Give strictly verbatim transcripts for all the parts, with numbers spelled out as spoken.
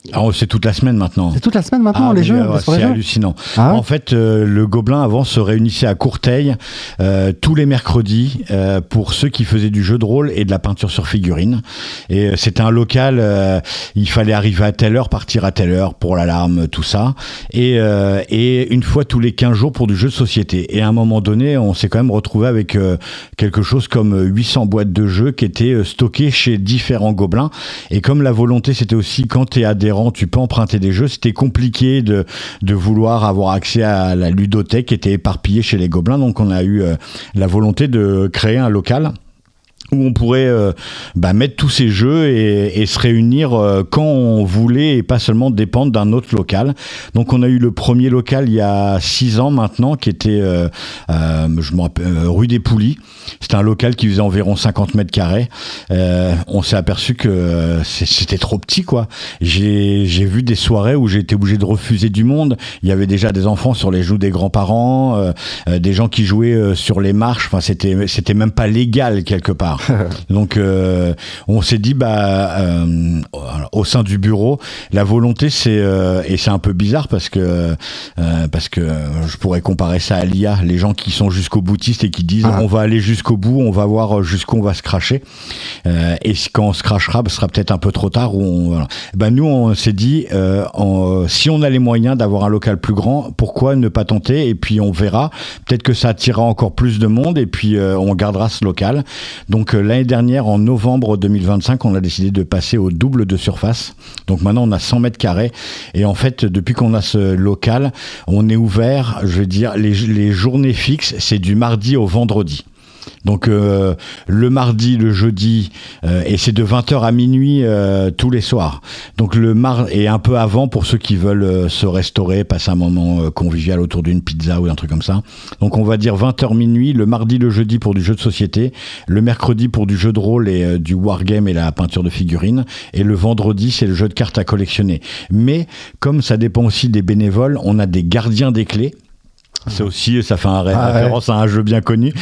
Alors, c'est toute la semaine maintenant. C'est toute la semaine maintenant, ah, les jeux euh, C'est jeux hallucinant. Ah ouais en fait, euh, le Gobelin, avant, se réunissait à Courteil euh, tous les mercredis euh, pour ceux qui faisaient du jeu de rôle et de la peinture sur figurine. Et euh, c'était un local, euh, il fallait arriver à telle heure, partir à telle heure pour l'alarme, tout ça. Et, euh, et une fois tous les quinze jours pour du jeu de société. Et à un moment donné, on s'est quand même retrouvé avec euh, quelque chose comme huit cents boîtes de jeux qui étaient euh, stockées chez différents Gobelins. Et comme la volonté, c'était aussi quand tu es adhérent, tu peux emprunter des jeux, c'était compliqué de, de vouloir avoir accès à la ludothèque qui était éparpillée chez les Gobelins, donc on a eu euh, la volonté de créer un local où on pourrait euh, bah, mettre tous ces jeux et, et se réunir euh, quand on voulait et pas seulement dépendre d'un autre local. Donc on a eu le premier local il y a six ans maintenant qui était euh, euh, je me rappelle, euh, rue des Poulies. C'était un local qui faisait environ cinquante mètres carrés. Euh, on s'est aperçu que euh, c'était trop petit, quoi. J'ai, j'ai vu des soirées où j'ai été obligé de refuser du monde. Il y avait déjà des enfants sur les genoux des grands-parents, euh, euh, des gens qui jouaient euh, sur les marches. Enfin, c'était, c'était même pas légal quelque part. Donc, euh, on s'est dit, bah, euh, au sein du bureau, la volonté, c'est euh, et c'est un peu bizarre parce que euh, parce que je pourrais comparer ça à l'I A. Les gens qui sont jusqu'au boutiste et qui disent, ah. on va aller jusqu'au bout, on va voir jusqu'où on va se cracher. Euh, et quand on se crachera, ce sera peut-être un peu trop tard. Où on, voilà. Ben nous, on s'est dit, euh, en, si on a les moyens d'avoir un local plus grand, pourquoi ne pas tenter? Et puis on verra. Peut-être que ça attirera encore plus de monde et puis euh, on gardera ce local. Donc euh, l'année dernière, en novembre deux mille vingt-cinq, on a décidé de passer au double de surface. Donc maintenant, on a cent mètres carrés. Et en fait, depuis qu'on a ce local, on est ouvert, je veux dire, les, les journées fixes, c'est du mardi au vendredi. Donc euh, le mardi, le jeudi, euh, et c'est de vingt heures à minuit euh, tous les soirs. Donc le mar et un peu avant pour ceux qui veulent euh, se restaurer, passer un moment euh, convivial autour d'une pizza ou un truc comme ça. Donc on va dire vingt heures minuit, le mardi, le jeudi pour du jeu de société, le mercredi pour du jeu de rôle et euh, du wargame et la peinture de figurines, et le vendredi c'est le jeu de cartes à collectionner. Mais comme ça dépend aussi des bénévoles, on a des gardiens des clés. C'est aussi, ça fait un ré- ah, référence ouais. à un jeu bien connu.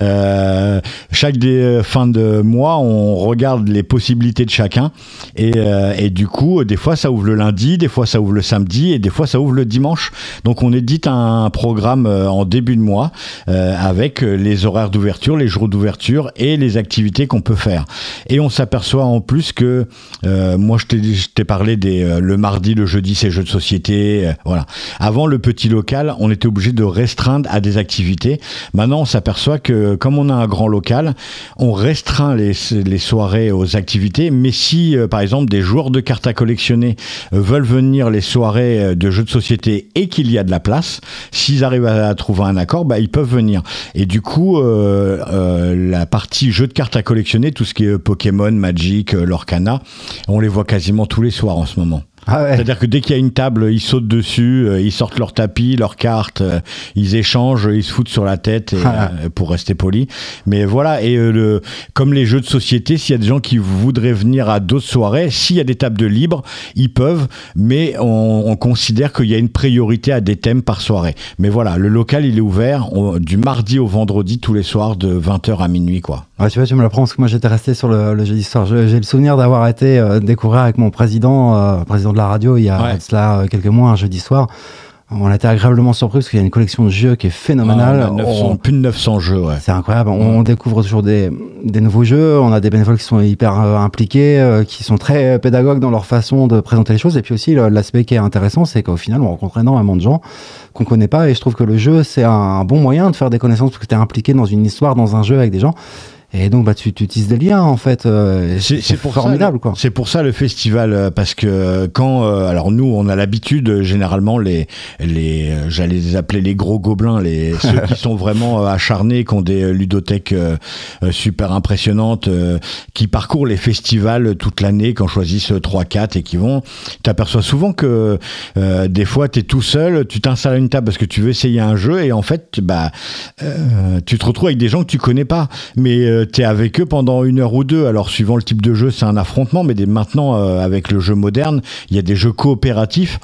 Euh, chaque des fins de mois, on regarde les possibilités de chacun. Et, euh, et du coup, des fois, ça ouvre le lundi, des fois, ça ouvre le samedi, et des fois, ça ouvre le dimanche. Donc, on édite un programme en début de mois euh, avec les horaires d'ouverture, les jours d'ouverture et les activités qu'on peut faire. Et on s'aperçoit en plus que, euh, moi, je t'ai, je t'ai parlé des euh, le mardi, le jeudi, c'est jeux de société. Euh, voilà. Avant, le petit local, on était obligé de restreindre à des activités. Maintenant, on s'aperçoit que comme on a un grand local, on restreint les, les soirées aux activités, mais si, euh, par exemple, des joueurs de cartes à collectionner euh, veulent venir les soirées de jeux de société et qu'il y a de la place, s'ils arrivent à, à trouver un accord, bah, ils peuvent venir. Et du coup, euh, euh, la partie jeux de cartes à collectionner, tout ce qui est Pokémon, Magic, euh, Lorcana, on les voit quasiment tous les soirs en ce moment. Ah ouais. C'est-à-dire que dès qu'il y a une table, ils sautent dessus, euh, ils sortent leur tapis, leurs cartes, euh, ils échangent, ils se foutent sur la tête et, ah. euh, pour rester poli. Mais voilà, et euh, le, comme les jeux de société, s'il y a des gens qui voudraient venir à d'autres soirées, s'il y a des tables de libre, ils peuvent, mais on, on considère qu'il y a une priorité à des thèmes par soirée. Mais voilà, le local, il est ouvert on, du mardi au vendredi, tous les soirs, de vingt heures à minuit, quoi. Ouais, tu vois, tu me l'apprends parce que moi j'étais resté sur le, le jeudi soir. Je, j'ai le souvenir d'avoir été euh, découvrir avec mon président, euh, président de la radio, il y a ouais. cela euh, quelques mois, un jeudi soir. On a été agréablement surpris parce qu'il y a une collection de jeux qui est phénoménale. Ah, neuf cents, on, plus de neuf cents jeux, ouais. C'est incroyable. On, on découvre toujours des, des nouveaux jeux. On a des bénévoles qui sont hyper euh, impliqués, euh, qui sont très pédagogues dans leur façon de présenter les choses. Et puis aussi, le, l'aspect qui est intéressant, c'est qu'au final, on rencontre énormément de gens qu'on connaît pas. Et je trouve que le jeu, c'est un, un bon moyen de faire des connaissances parce que tu es impliqué dans une histoire, dans un jeu avec des gens. Et donc, bah, tu, tu tisses des liens, en fait. Euh, c'est, c'est, c'est pour formidable, ça, quoi. C'est pour ça le festival, parce que quand, euh, alors nous, on a l'habitude, généralement, les, les, euh, j'allais les appeler les gros gobelins, les, ceux qui sont vraiment euh, acharnés, qui ont des ludothèques euh, super impressionnantes, euh, qui parcourent les festivals toute l'année, qui en choisissent trois quatre et qui vont. T'aperçois souvent que, euh, des fois, t'es tout seul, tu t'installes à une table parce que tu veux essayer un jeu et en fait, bah, euh, tu te retrouves avec des gens que tu connais pas. Mais, euh, t'es avec eux pendant une heure ou deux. Alors, suivant le type de jeu, c'est un affrontement, mais dès maintenant, euh, avec le jeu moderne, il y a des jeux coopératifs.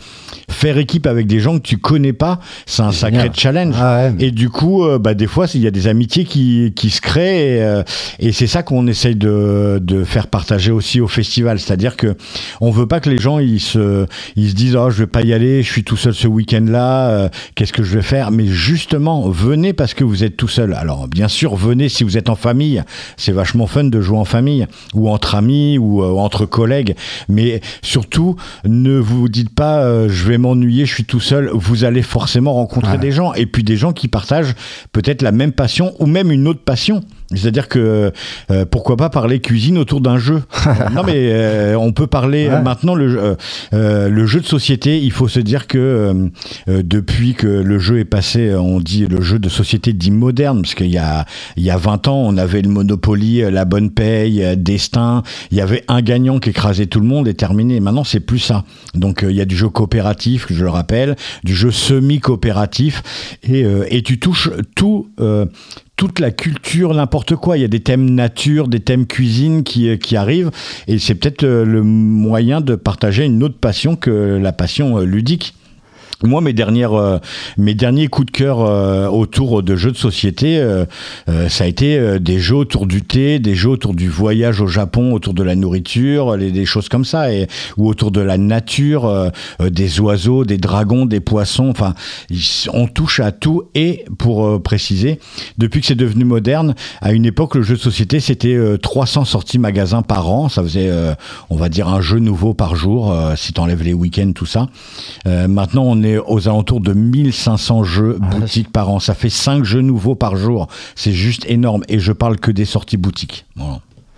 faire équipe avec des gens que tu connais pas, c'est un c'est sacré génial. Challenge. Ah ouais, mais... Et du coup, euh, bah, des fois, il y a des amitiés qui, qui se créent et, euh, et c'est ça qu'on essaye de, de faire partager aussi au festival. C'est-à-dire que on veut pas que les gens ils se, ils se disent oh, je vais pas y aller, je suis tout seul ce week-end-là, euh, qu'est-ce que je vais faire? Mais justement, venez parce que vous êtes tout seul. Alors, bien sûr, venez si vous êtes en famille. C'est vachement fun de jouer en famille ou entre amis ou euh, entre collègues. Mais surtout, ne vous dites pas euh, je vais m'ennuyer, je suis tout seul. Vous allez forcément rencontrer ouais. des gens et puis des gens qui partagent peut-être la même passion ou même une autre passion. C'est-à-dire que euh, pourquoi pas parler cuisine autour d'un jeu. Non mais euh, on peut parler ouais. maintenant le euh, euh, le jeu de société. Il faut se dire que euh, euh, depuis que le jeu est passé, on dit le jeu de société dit moderne parce qu'il y a il y a vingt ans on avait le Monopoly, la bonne paye, Destin. Il y avait un gagnant qui écrasait tout le monde et terminé. Maintenant c'est plus ça. Donc euh, il y a du jeu coopératif, je le rappelle, du jeu semi-coopératif et euh, et tu touches tout. Euh, toute la culture, n'importe quoi. Il y a des thèmes nature, des thèmes cuisine qui, qui arrivent et c'est peut-être le moyen de partager une autre passion que la passion ludique. Moi, mes dernières, euh, mes derniers coups de cœur euh, autour de jeux de société, euh, euh, ça a été euh, des jeux autour du thé, des jeux autour du voyage au Japon, autour de la nourriture, les, des choses comme ça, et, ou autour de la nature, euh, euh, des oiseaux, des dragons, des poissons. Enfin, on touche à tout. Et pour euh, préciser, depuis que c'est devenu moderne, à une époque, le jeu de société, c'était euh, trois cents sorties magasins par an. Ça faisait, euh, on va dire, un jeu nouveau par jour, euh, si t'enlèves les week-ends, tout ça. Euh, maintenant, on est aux alentours de mille cinq cents jeux ah, boutiques par an. Ça fait cinq jeux nouveaux par jour. C'est juste énorme. Et je parle que des sorties boutiques. Voilà.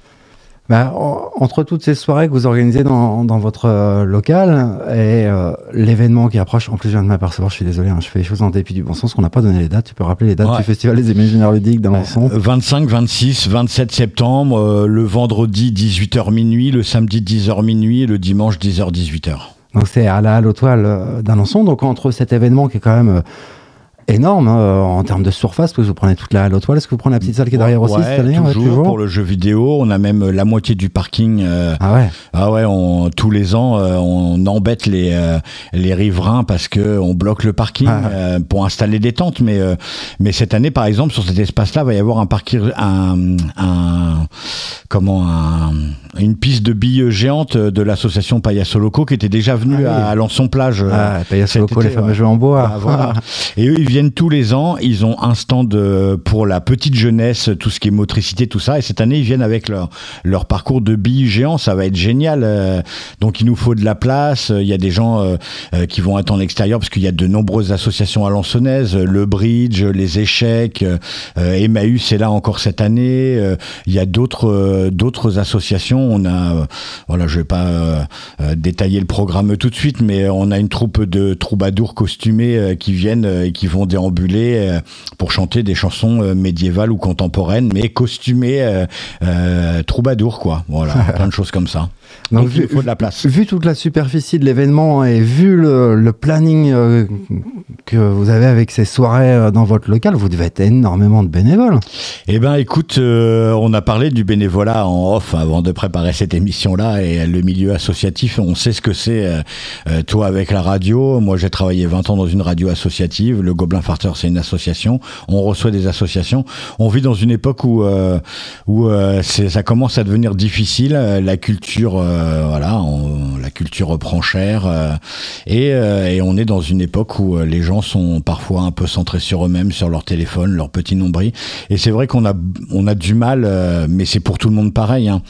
Bah, entre toutes ces soirées que vous organisez dans, dans votre euh, local et euh, l'événement qui approche, en plus je viens de m'apercevoir, je suis désolé, hein, je fais les choses en dépit du bon sens, qu'on n'a pas donné les dates. Tu peux rappeler les dates ouais. du Festival des Imaginaires Ludiques d'Alençon? vingt-cinq, vingt-six, vingt-sept septembre, euh, le vendredi dix-huit heures minuit, le samedi dix heures minuit et le dimanche dix heures dix-huit heures. Donc c'est à la Halle aux Toiles d'Alençon. Donc entre cet événement qui est quand même euh, énorme hein, en termes de surface, parce que vous prenez toute la Halle aux Toiles, est-ce que vous prenez la petite salle qui est derrière ouais, aussi cette année? toujours, ouais, toujours pour le jeu vidéo, on a même la moitié du parking. Euh, ah ouais. Ah ouais, on, tous les ans, euh, on embête les euh, les riverains parce que on bloque le parking ah. euh, pour installer des tentes. Mais euh, mais cette année, par exemple, sur cet espace-là, va y avoir un parking, un, un comment un une piste de billes géante de l'association Payaso Loco qui était déjà venue ah, oui. à Alençon Plage. Ah, Payaso Loco, les fameux ouais. jeux en bois. Ah, voilà. Et eux, ils viennent tous les ans. Ils ont un stand pour la petite jeunesse, tout ce qui est motricité, tout ça. Et cette année, ils viennent avec leur leur parcours de billes géants. Ça va être génial. Donc, il nous faut de la place. Il y a des gens qui vont être en extérieur parce qu'il y a de nombreuses associations alençonnaises. Le bridge, les échecs. Emmaüs est là encore cette année. Il y a d'autres d'autres associations. On a, euh, voilà, je vais pas euh, euh, détailler le programme tout de suite, mais on a une troupe de troubadours costumés euh, qui viennent euh, et qui vont déambuler euh, pour chanter des chansons euh, médiévales ou contemporaines, mais costumés euh, euh, troubadours, quoi. Voilà, plein de choses comme ça. Donc, Donc vu, il faut de la place. Vu toute la superficie de l'événement et vu le, le planning euh, que vous avez avec ces soirées euh, dans votre local, vous devez être énormément de bénévoles. Eh ben, écoute, euh, on a parlé du bénévolat en off avant de préparer cette émission-là et le milieu associatif, on sait ce que c'est. Euh, euh, toi avec la radio, moi j'ai travaillé vingt ans dans une radio associative. Le Gobelin Farter, c'est une association. On reçoit des associations. On vit dans une époque où euh, où euh, c'est, ça commence à devenir difficile. La culture Euh, voilà, on, la culture reprend cher euh, et, euh, et on est dans une époque où euh, les gens sont parfois un peu centrés sur eux-mêmes, sur leur téléphone, leur petit nombril. Et c'est vrai qu'on a on a du mal, euh, mais c'est pour tout le monde pareil. Hein,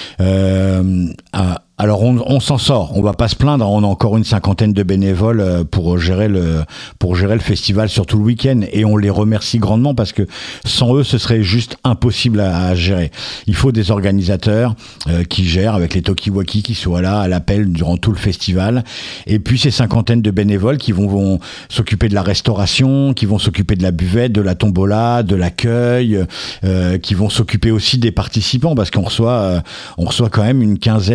euh, à, Alors on, on s'en sort, on va pas se plaindre, on a encore une cinquantaine de bénévoles pour gérer le pour gérer le festival sur tout le week-end et on les remercie grandement parce que sans eux ce serait juste impossible à, à gérer. Il faut des organisateurs euh, qui gèrent avec les talkie-walkie qui soient là à l'appel durant tout le festival et puis ces cinquantaines de bénévoles qui vont, vont s'occuper de la restauration, qui vont s'occuper de la buvette, de la tombola, de l'accueil, euh, qui vont s'occuper aussi des participants parce qu'on reçoit euh, on reçoit quand même une quinzaine de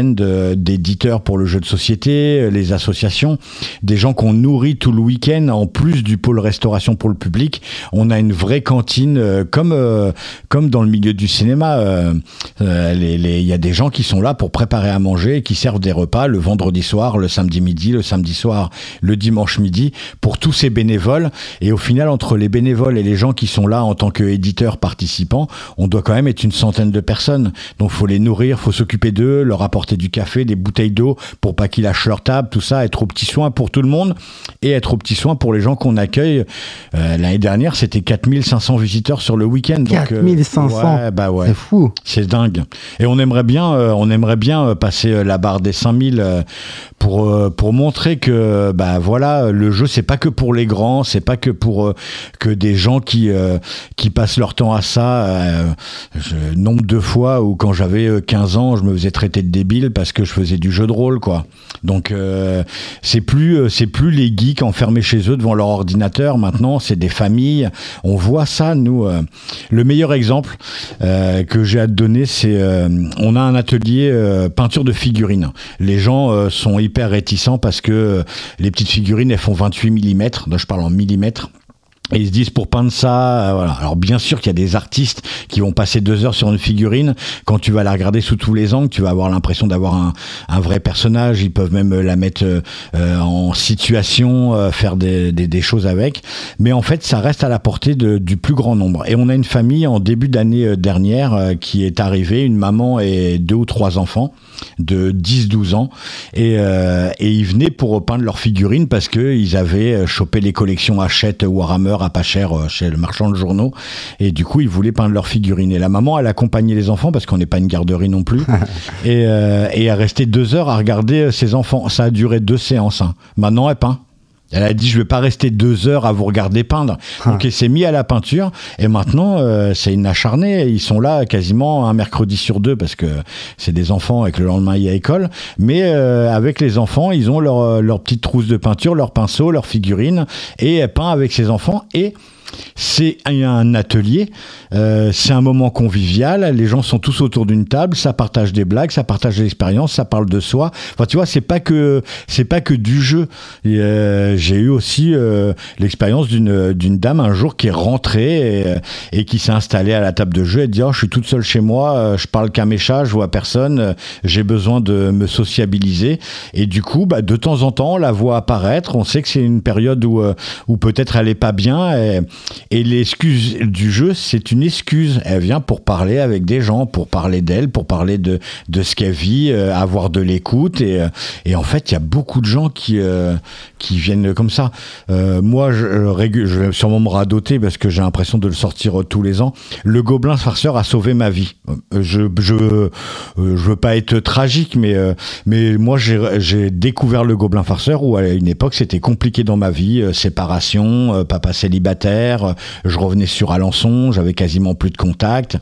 euh, d'éditeurs pour le jeu de société, les associations, des gens qu'on nourrit tout le week-end, en plus du pôle restauration pour le public. On a une vraie cantine, euh, comme, euh, comme dans le milieu du cinéma. Euh, euh, les, les, y a des gens qui sont là pour préparer à manger, qui servent des repas le vendredi soir, le samedi midi, le samedi soir, le dimanche midi, pour tous ces bénévoles. Et au final, entre les bénévoles et les gens qui sont là en tant qu'éditeurs participants, on doit quand même être une centaine de personnes. Donc, faut les nourrir, faut s'occuper d'eux, leur apporter du café, des bouteilles d'eau pour pas qu'ils lâchent leur table, tout ça, être aux petits soins pour tout le monde et être aux petits soins pour les gens qu'on accueille. Euh, l'année dernière, c'était quatre mille cinq cents visiteurs sur le week-end. quatre mille cinq cents, euh, ouais, bah ouais. C'est fou. C'est dingue. Et on aimerait bien, euh, on aimerait bien passer la barre des cinq mille euh, pour euh, pour montrer que bah voilà, le jeu c'est pas que pour les grands, c'est pas que pour euh, que des gens qui euh, qui passent leur temps à ça. Euh, je, nombre de fois où quand j'avais quinze ans, je me faisais traiter de débile parce que je faisais du jeu de rôle, quoi. Donc euh, c'est plus c'est plus les geeks enfermés chez eux devant leur ordinateur. Maintenant, c'est des familles. On voit ça, nous. Euh, le meilleur exemple euh, que j'ai à te donner, c'est euh, on a un atelier euh, peinture de figurines. Les gens euh, sont hyper réticents parce que euh, les petites figurines, elles font vingt-huit millimètres. Donc je parle en millimètres. Et ils se disent pour peindre ça, euh, voilà. Alors bien sûr qu'il y a des artistes qui vont passer deux heures sur une figurine. Quand tu vas la regarder sous tous les angles, tu vas avoir l'impression d'avoir un, un vrai personnage. Ils peuvent même la mettre euh, en situation, euh, faire des, des, des choses avec. Mais en fait, ça reste à la portée de, du plus grand nombre. Et on a une famille en début d'année dernière euh, qui est arrivée, une maman et deux ou trois enfants de dix douze ans. Et, euh, et ils venaient pour peindre leurs figurines parce qu'ils avaient chopé les collections Hachette, Warhammer à pas cher chez le marchand de journaux, et du coup ils voulaient peindre leurs figurines, et la maman elle accompagnait les enfants parce qu'on n'est pas une garderie non plus et, euh, et elle restait deux heures à regarder ses enfants. Ça a duré deux séances, hein. Maintenant elle peint. Elle a dit je vais pas rester deux heures à vous regarder peindre. Donc elle s'est mise à la peinture, et maintenant euh, c'est une acharnée. Ils sont là quasiment un mercredi sur deux parce que c'est des enfants et que le lendemain il y a école. Mais euh, avec les enfants, ils ont leur, leur petite trousse de peinture, leur pinceau, leur figurine, et elle peint avec ses enfants. Et c'est un atelier, euh, c'est un moment convivial, les gens sont tous autour d'une table, ça partage des blagues, ça partage des expériences, ça parle de soi. Enfin, tu vois, c'est pas que c'est pas que du jeu. Et, euh, j'ai eu aussi euh, l'expérience d'une d'une dame un jour qui est rentrée et, et qui s'est installée à la table de jeu et dit oh, je suis toute seule chez moi, je parle qu'à mes chats, je vois personne, j'ai besoin de me sociabiliser. Et du coup, bah, de temps en temps, on la voit apparaître. On sait que c'est une période où où peut-être elle est pas bien. Et, Et l'excuse du jeu, c'est une excuse. Elle vient pour parler avec des gens, pour parler d'elle, pour parler de, de ce qu'elle vit, euh, avoir de l'écoute. Et, et en fait, il y a beaucoup de gens qui, euh, qui viennent comme ça. Euh, moi, je, je vais sûrement me radoter parce que j'ai l'impression de le sortir tous les ans. Le Gobelin Farceur a sauvé ma vie. Je je, euh, je veux pas être tragique, mais, euh, mais moi, j'ai, j'ai découvert le Gobelin Farceur où à une époque, c'était compliqué dans ma vie. Euh, séparation, euh, papa célibataire. Je revenais sur Alençon, j'avais quasiment plus de contact.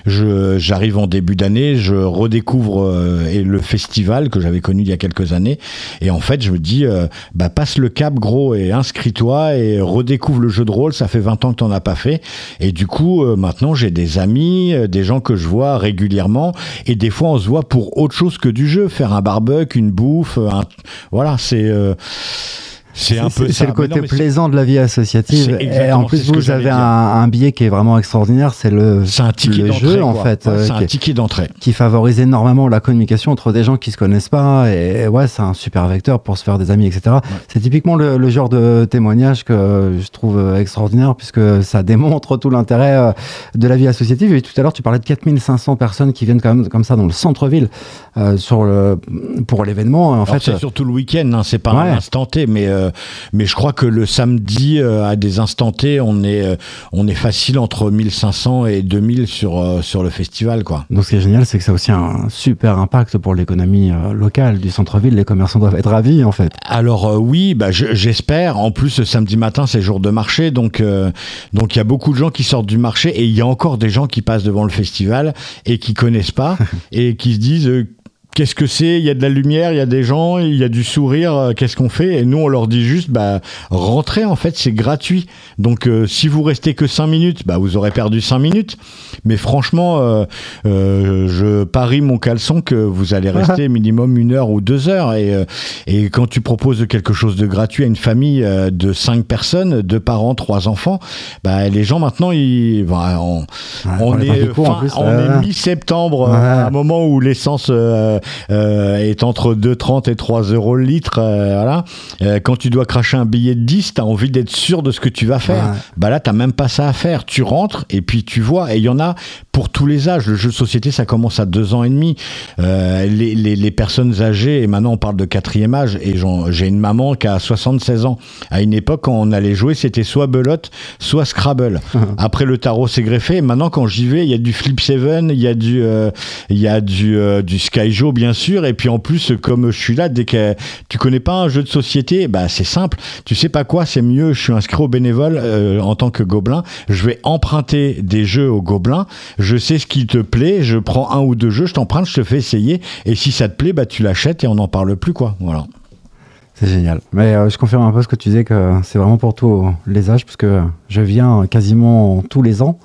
Je, j'arrive en début d'année, je redécouvre euh, et le festival que j'avais connu il y a quelques années. Et en fait, je me dis, euh, bah, passe le cap, gros, et inscris-toi et redécouvre le jeu de rôle. Ça fait vingt ans que t'en as pas fait. Et du coup, euh, maintenant, j'ai des amis, euh, des gens que je vois régulièrement. Et des fois, on se voit pour autre chose que du jeu. Faire un barbecue, une bouffe. Un... Voilà, c'est... Euh... C'est un peu c'est, ça. C'est le côté non, plaisant de la vie associative. Et en plus, vous avez un, un biais qui est vraiment extraordinaire, c'est le, c'est un ticket le d'entrée, jeu, en quoi. fait. Ouais, euh, c'est un qui, ticket d'entrée. Qui favorise énormément la communication entre des gens qui se connaissent pas. Et, et ouais, c'est un super vecteur pour se faire des amis, et cetera. Ouais. C'est typiquement le, le genre de témoignage que je trouve extraordinaire, puisque ça démontre tout l'intérêt de la vie associative. Et tout à l'heure, tu parlais de quatre mille cinq cents personnes qui viennent quand même comme ça dans le centre-ville euh, sur le, pour l'événement. En Alors fait, c'est surtout le week-end, hein, c'est pas ouais. un instant T, mais, euh, mais je crois que le samedi, euh, à des instants T, on est, euh, on est facile entre mille cinq cents et deux mille sur, euh, sur le festival, quoi. Donc ce qui est génial, c'est que ça a aussi un super impact pour l'économie euh, locale du centre-ville. Les commerçants doivent être ravis, en fait. Alors euh, oui, bah, je, j'espère. En plus, samedi matin, c'est jour de marché, donc euh, donc il y a beaucoup de gens qui sortent du marché, et il y a encore des gens qui passent devant le festival et qui connaissent pas et qui se disent... Euh, qu'est-ce que c'est ? Il y a de la lumière, il y a des gens, il y a du sourire, qu'est-ce qu'on fait ? Et nous, on leur dit juste, bah, rentrez, en fait, c'est gratuit. Donc, euh, si vous restez que cinq minutes, bah, vous aurez perdu cinq minutes. Mais franchement, euh, euh, je parie mon caleçon que vous allez rester minimum une heure ou deux heures. Et, euh, et quand tu proposes quelque chose de gratuit à une famille euh, de cinq personnes, deux parents, trois enfants, bah, les gens, maintenant, ils, bah, on, Ouais, on, est, cours, fin, plus, on euh... est mi-septembre, ouais. à un moment où l'essence euh, euh, est entre deux virgule trente et trois euros le litre. Euh, voilà. Euh, quand tu dois cracher un billet de dix, tu as envie d'être sûr de ce que tu vas faire. Ouais. Bah là, tu n'as même pas ça à faire. Tu rentres et puis tu vois. Et il y en a pour tous les âges. Le jeu de société, ça commence à deux ans et demi. Euh, les, les, les personnes âgées, et maintenant on parle de quatrième âge, et j'ai une maman qui a soixante-seize ans. À une époque, quand on allait jouer, c'était soit belote, soit Scrabble. Mmh. Après, le tarot s'est greffé. Et maintenant, quand j'y vais, il y a du Flip Seven, il y a du, euh, il y a du, euh, du Skyjo, bien sûr. Et puis en plus, comme je suis là, dès que tu connais pas un jeu de société, bah, c'est simple. Tu sais pas quoi, c'est mieux. Je suis inscrit au bénévole euh, en tant que gobelin. Je vais emprunter des jeux aux gobelins. Je sais ce qui te plaît. Je prends un ou deux jeux, je t'emprunte, je te fais essayer. Et si ça te plaît, bah, tu l'achètes et on n'en parle plus, quoi. Voilà. C'est génial. Mais euh, je confirme un peu ce que tu disais, que c'est vraiment pour tous les âges, parce que je viens quasiment tous les ans.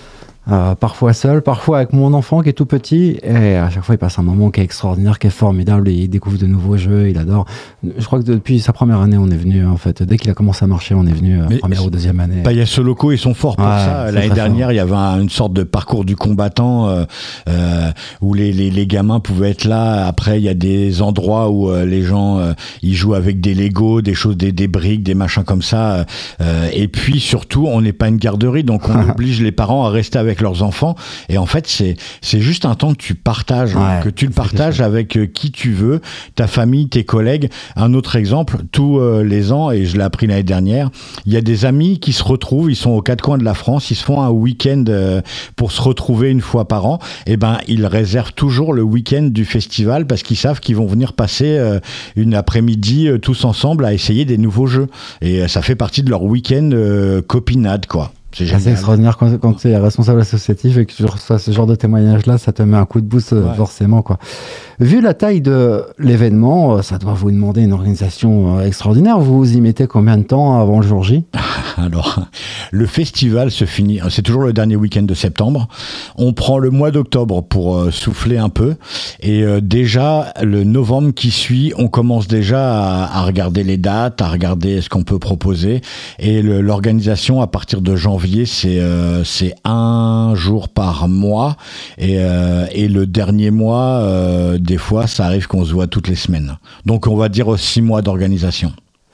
Euh, parfois seul, parfois avec mon enfant qui est tout petit, et à chaque fois il passe un moment qui est extraordinaire, qui est formidable, et il découvre de nouveaux jeux, il adore. Je crois que depuis sa première année on est venu, en fait, dès qu'il a commencé à marcher on est venu, euh, première ou deuxième année. Paillasse locaux, ils sont forts pour ouais, ça. L'année dernière fort. Il y avait un, une sorte de parcours du combattant euh, euh, où les, les, les gamins pouvaient être là. Après il y a des endroits où euh, les gens euh, ils jouent avec des Legos, des choses, des, des briques, des machins comme ça, euh, et puis surtout on n'est pas une garderie, donc on oblige les parents à rester avec leurs enfants, et en fait c'est c'est juste un temps que tu partages, ouais, que tu le partages avec euh, qui tu veux, ta famille, tes collègues. Un autre exemple, tous euh, les ans, et je l'ai appris l'année dernière, il y a des amis qui se retrouvent, ils sont aux quatre coins de la France, ils se font un week-end euh, pour se retrouver une fois par an, et ben ils réservent toujours le week-end du festival parce qu'ils savent qu'ils vont venir passer euh, une après-midi euh, tous ensemble à essayer des nouveaux jeux, et euh, ça fait partie de leur week-end euh, copinade, quoi. C'est assez extraordinaire quand, quand tu es responsable associatif et que tu reçois ce genre de témoignage-là, ça te met un coup de boost, ouais. Forcément, quoi. Vu la taille de l'événement, ça doit vous demander une organisation extraordinaire. Vous y mettez combien de temps avant le jour J ? Alors, le festival se finit, c'est toujours le dernier week-end de septembre. On prend le mois d'octobre pour euh, souffler un peu. Et euh, déjà, le novembre qui suit, on commence déjà à, à regarder les dates, à regarder ce qu'on peut proposer. Et le, l'organisation, à partir de janvier, c'est, euh, c'est un jour par mois. Et, euh, et le dernier mois, euh, des fois, ça arrive qu'on se voit toutes les semaines. Donc, on va dire six mois d'organisation.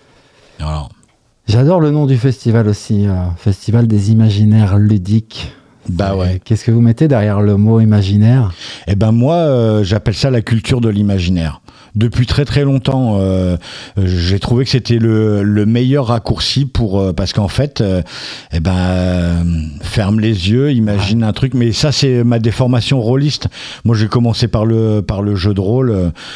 Voilà. J'adore le nom du festival aussi, euh, Festival des imaginaires ludiques. Bah ouais. Qu'est-ce que vous mettez derrière le mot imaginaire ? Eh ben moi, euh, j'appelle ça la culture de l'imaginaire. Depuis très très longtemps, euh, j'ai trouvé que c'était le, le meilleur raccourci pour euh, parce qu'en fait, euh, eh ben euh, ferme les yeux, imagine ouais. un truc. Mais ça, c'est ma déformation rôliste. Moi, j'ai commencé par le par le jeu de rôle.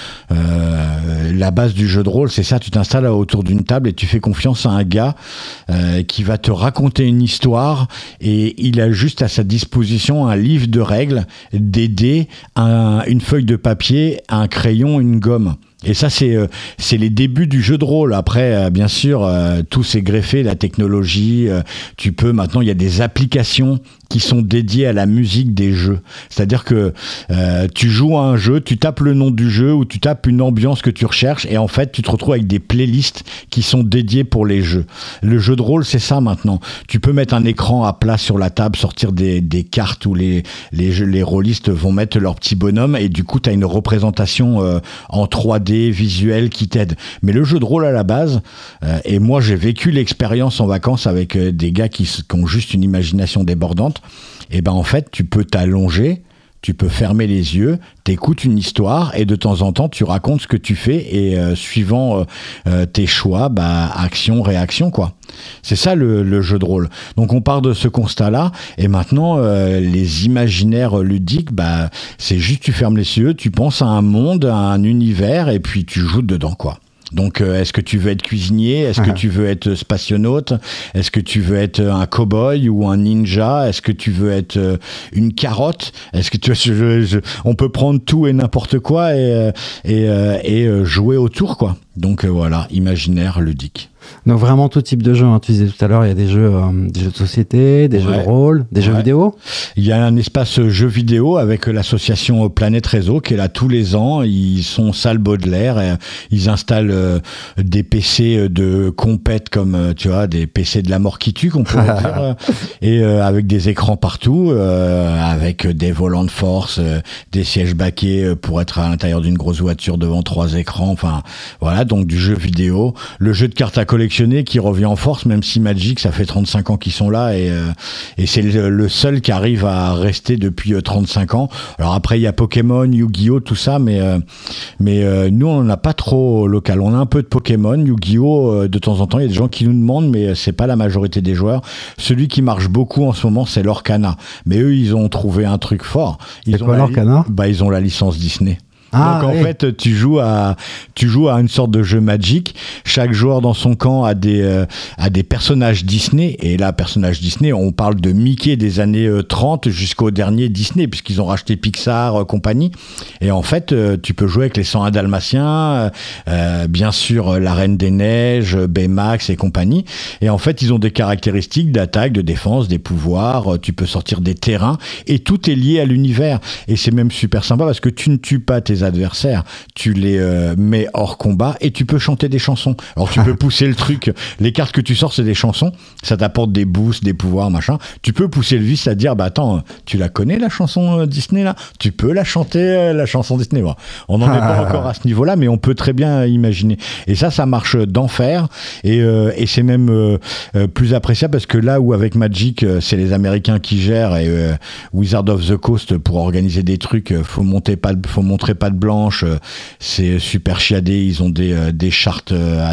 Euh, la base du jeu de rôle, c'est ça. Tu t'installes autour d'une table et tu fais confiance à un gars euh, qui va te raconter une histoire, et il a juste à sa disposition un livre de règles, des dés, un, une feuille de papier, un crayon, une gomme. Et ça, c'est, euh, c'est les débuts du jeu de rôle. Après, euh, bien sûr, euh, tout s'est greffé, la technologie. Euh, tu peux, maintenant, il y a des applications qui sont dédiées à la musique des jeux. C'est-à-dire que euh, tu joues à un jeu, tu tapes le nom du jeu ou tu tapes une ambiance que tu recherches, et en fait, tu te retrouves avec des playlists qui sont dédiées pour les jeux. Le jeu de rôle, c'est ça maintenant. Tu peux mettre un écran à plat sur la table, sortir des, des cartes où les, les, jeux, les rôlistes vont mettre leur petit bonhomme, et du coup, tu as une représentation euh, en trois D visuelle qui t'aide. Mais le jeu de rôle à la base, euh, et moi, j'ai vécu l'expérience en vacances avec euh, des gars qui, qui ont juste une imagination débordante. Et ben en fait, tu peux t'allonger, tu peux fermer les yeux, t'écoutes une histoire, et de temps en temps, tu racontes ce que tu fais, et euh, suivant euh, euh, tes choix, bah, action, réaction, quoi. C'est ça le, le jeu de rôle. Donc on part de ce constat-là, et maintenant, euh, les imaginaires ludiques, bah, c'est juste tu fermes les yeux, tu penses à un monde, à un univers, et puis tu joues dedans, quoi. Donc, euh, est-ce que tu veux être cuisinier? Est-ce que tu veux être spationaute? Est-ce que tu veux être un cow-boy ou un ninja? Est-ce que tu veux être euh, une carotte? Est-ce que tu je, je, on peut prendre tout et n'importe quoi et, et, euh, et jouer autour, quoi. Donc euh, voilà, imaginaire, ludique. Donc vraiment tout type de jeux, hein. Tu disais tout à l'heure, il y a des jeux, euh, des jeux de société, des ouais. jeux de rôle, des ouais. jeux vidéo. Il y a un espace jeux vidéo avec l'association Planète Réseau qui est là tous les ans. Ils sont salle Baudelaire, et ils installent euh, des P C de compète comme euh, tu vois, des P C de la mort qui tue qu'on pourrait dire, euh, et euh, avec des écrans partout, euh, avec des volants de force, euh, des sièges baquets pour être à l'intérieur d'une grosse voiture devant trois écrans. Enfin voilà, donc du jeu vidéo, le jeu de cartes à collectionner qui revient en force, même si Magic ça fait trente-cinq ans qu'ils sont là et, euh, et c'est le, le seul qui arrive à rester depuis euh, trente-cinq ans. Alors après il y a Pokémon, Yu-Gi-Oh, tout ça, mais, euh, mais euh, nous on n'a pas trop local. On a un peu de Pokémon, Yu-Gi-Oh, euh, de temps en temps il y a des gens qui nous demandent, mais c'est pas la majorité des joueurs. Celui qui marche beaucoup en ce moment c'est l'Orcana, mais eux ils ont trouvé un truc fort. Ils c'est ont quoi l'Orcana? Bah ils ont la licence Disney. Ah, donc en oui. fait, tu joues à tu joues à une sorte de jeu Magic. Chaque joueur dans son camp a des euh, a des personnages Disney. Et là, personnages Disney, on parle de Mickey des années euh, trente jusqu'au dernier Disney, puisqu'ils ont racheté Pixar, euh, compagnie. Et en fait, euh, tu peux jouer avec les cent un Dalmatiens, euh, bien sûr euh, la Reine des Neiges, Baymax et compagnie. Et en fait, ils ont des caractéristiques d'attaque, de défense, des pouvoirs. Euh, tu peux sortir des terrains et tout est lié à l'univers. Et c'est même super sympa parce que tu ne tues pas tes adversaires, tu les euh, mets hors combat et tu peux chanter des chansons. Alors tu peux pousser le truc, les cartes que tu sors c'est des chansons, ça t'apporte des boosts, des pouvoirs, machin. Tu peux pousser le vice à dire bah attends, tu la connais la chanson euh, Disney là? Tu peux la chanter euh, la chanson Disney. Bon, on n'en est pas encore à ce niveau-là, mais on peut très bien imaginer. Et ça, ça marche d'enfer et, euh, et c'est même euh, euh, plus appréciable parce que là où avec Magic euh, c'est les Américains qui gèrent et euh, Wizard of the Coast pour organiser des trucs, euh, faut monter pas, faut montrer pas de blanche, c'est super chiadé, ils ont des, des chartes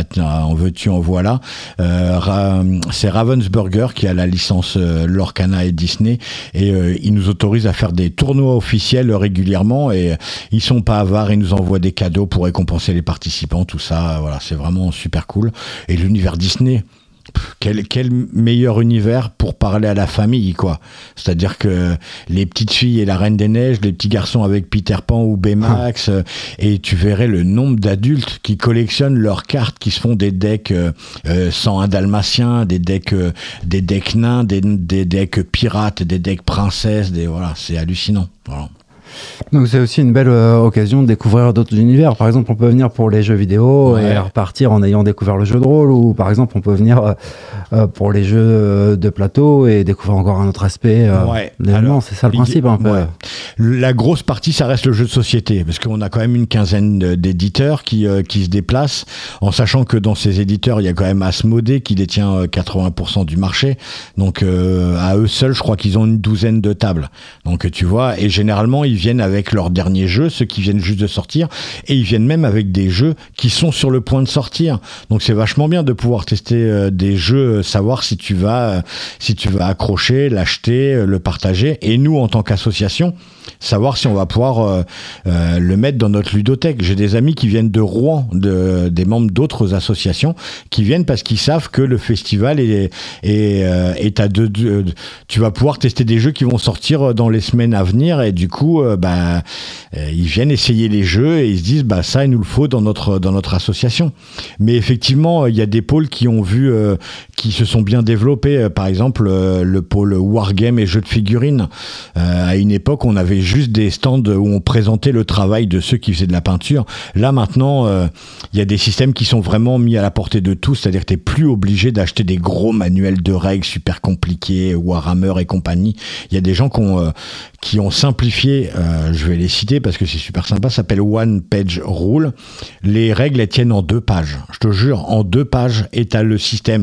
en veux-tu en voilà. Euh, ra, c'est Ravensburger qui a la licence euh, Lorcana et Disney et euh, ils nous autorisent à faire des tournois officiels régulièrement et ils sont pas avares, ils nous envoient des cadeaux pour récompenser les participants, tout ça, voilà, c'est vraiment super cool. Et l'univers Disney, Quel, quel meilleur univers pour parler à la famille, quoi. C'est-à-dire que les petites filles et la Reine des Neiges, les petits garçons avec Peter Pan ou Baymax, ah. euh, et tu verrais le nombre d'adultes qui collectionnent leurs cartes, qui se font des decks euh, euh, cent un Dalmatiens, des decks, euh, des decks nains, des, des decks pirates, des decks princesses, des, voilà, c'est hallucinant. Voilà. Donc c'est aussi une belle euh, occasion de découvrir d'autres univers. Par exemple, on peut venir pour les jeux vidéo ouais. et repartir en ayant découvert le jeu de rôle, ou par exemple, on peut venir euh, euh, pour les jeux de plateau et découvrir encore un autre aspect. Euh, ouais. Alors, c'est ça le principe un peu. Ouais. La grosse partie, ça reste le jeu de société, parce qu'on a quand même une quinzaine d'éditeurs qui euh, qui se déplacent, en sachant que dans ces éditeurs, il y a quand même Asmodée qui détient quatre-vingts pour cent du marché. Donc euh, à eux seuls, je crois qu'ils ont une douzaine de tables. Donc tu vois, et généralement ils viennent avec leurs derniers jeux, ceux qui viennent juste de sortir, et ils viennent même avec des jeux qui sont sur le point de sortir. Donc c'est vachement bien de pouvoir tester euh, des jeux, savoir si tu vas euh, si tu vas accrocher, l'acheter, euh, le partager, et nous en tant qu'association, savoir si on va pouvoir euh, euh, le mettre dans notre ludothèque. J'ai des amis qui viennent de Rouen, de, des membres d'autres associations, qui viennent parce qu'ils savent que le festival est, est, euh, est à deux, deux, tu vas pouvoir tester des jeux qui vont sortir dans les semaines à venir, et du coup, euh, bah, euh, ils viennent essayer les jeux et ils se disent, bah, ça, il nous le faut dans notre, dans notre association. Mais effectivement, il y a des pôles qui ont vu, euh, qui se sont bien développés. Par exemple, euh, le pôle Wargame et jeux de figurines. Euh, à une époque, on avait juste des stands où on présentait le travail de ceux qui faisaient de la peinture. Là, maintenant, il euh, y a des systèmes qui sont vraiment mis à la portée de tous, c'est-à-dire que tu n'es plus obligé d'acheter des gros manuels de règles super compliqués, Warhammer et compagnie. Il y a des gens qui ont, euh, qui ont simplifié, euh, je vais les citer parce que c'est super sympa, ça s'appelle One Page Rule. Les règles, elles tiennent en deux pages. Je te jure, en deux pages, et tu as le système. Donc,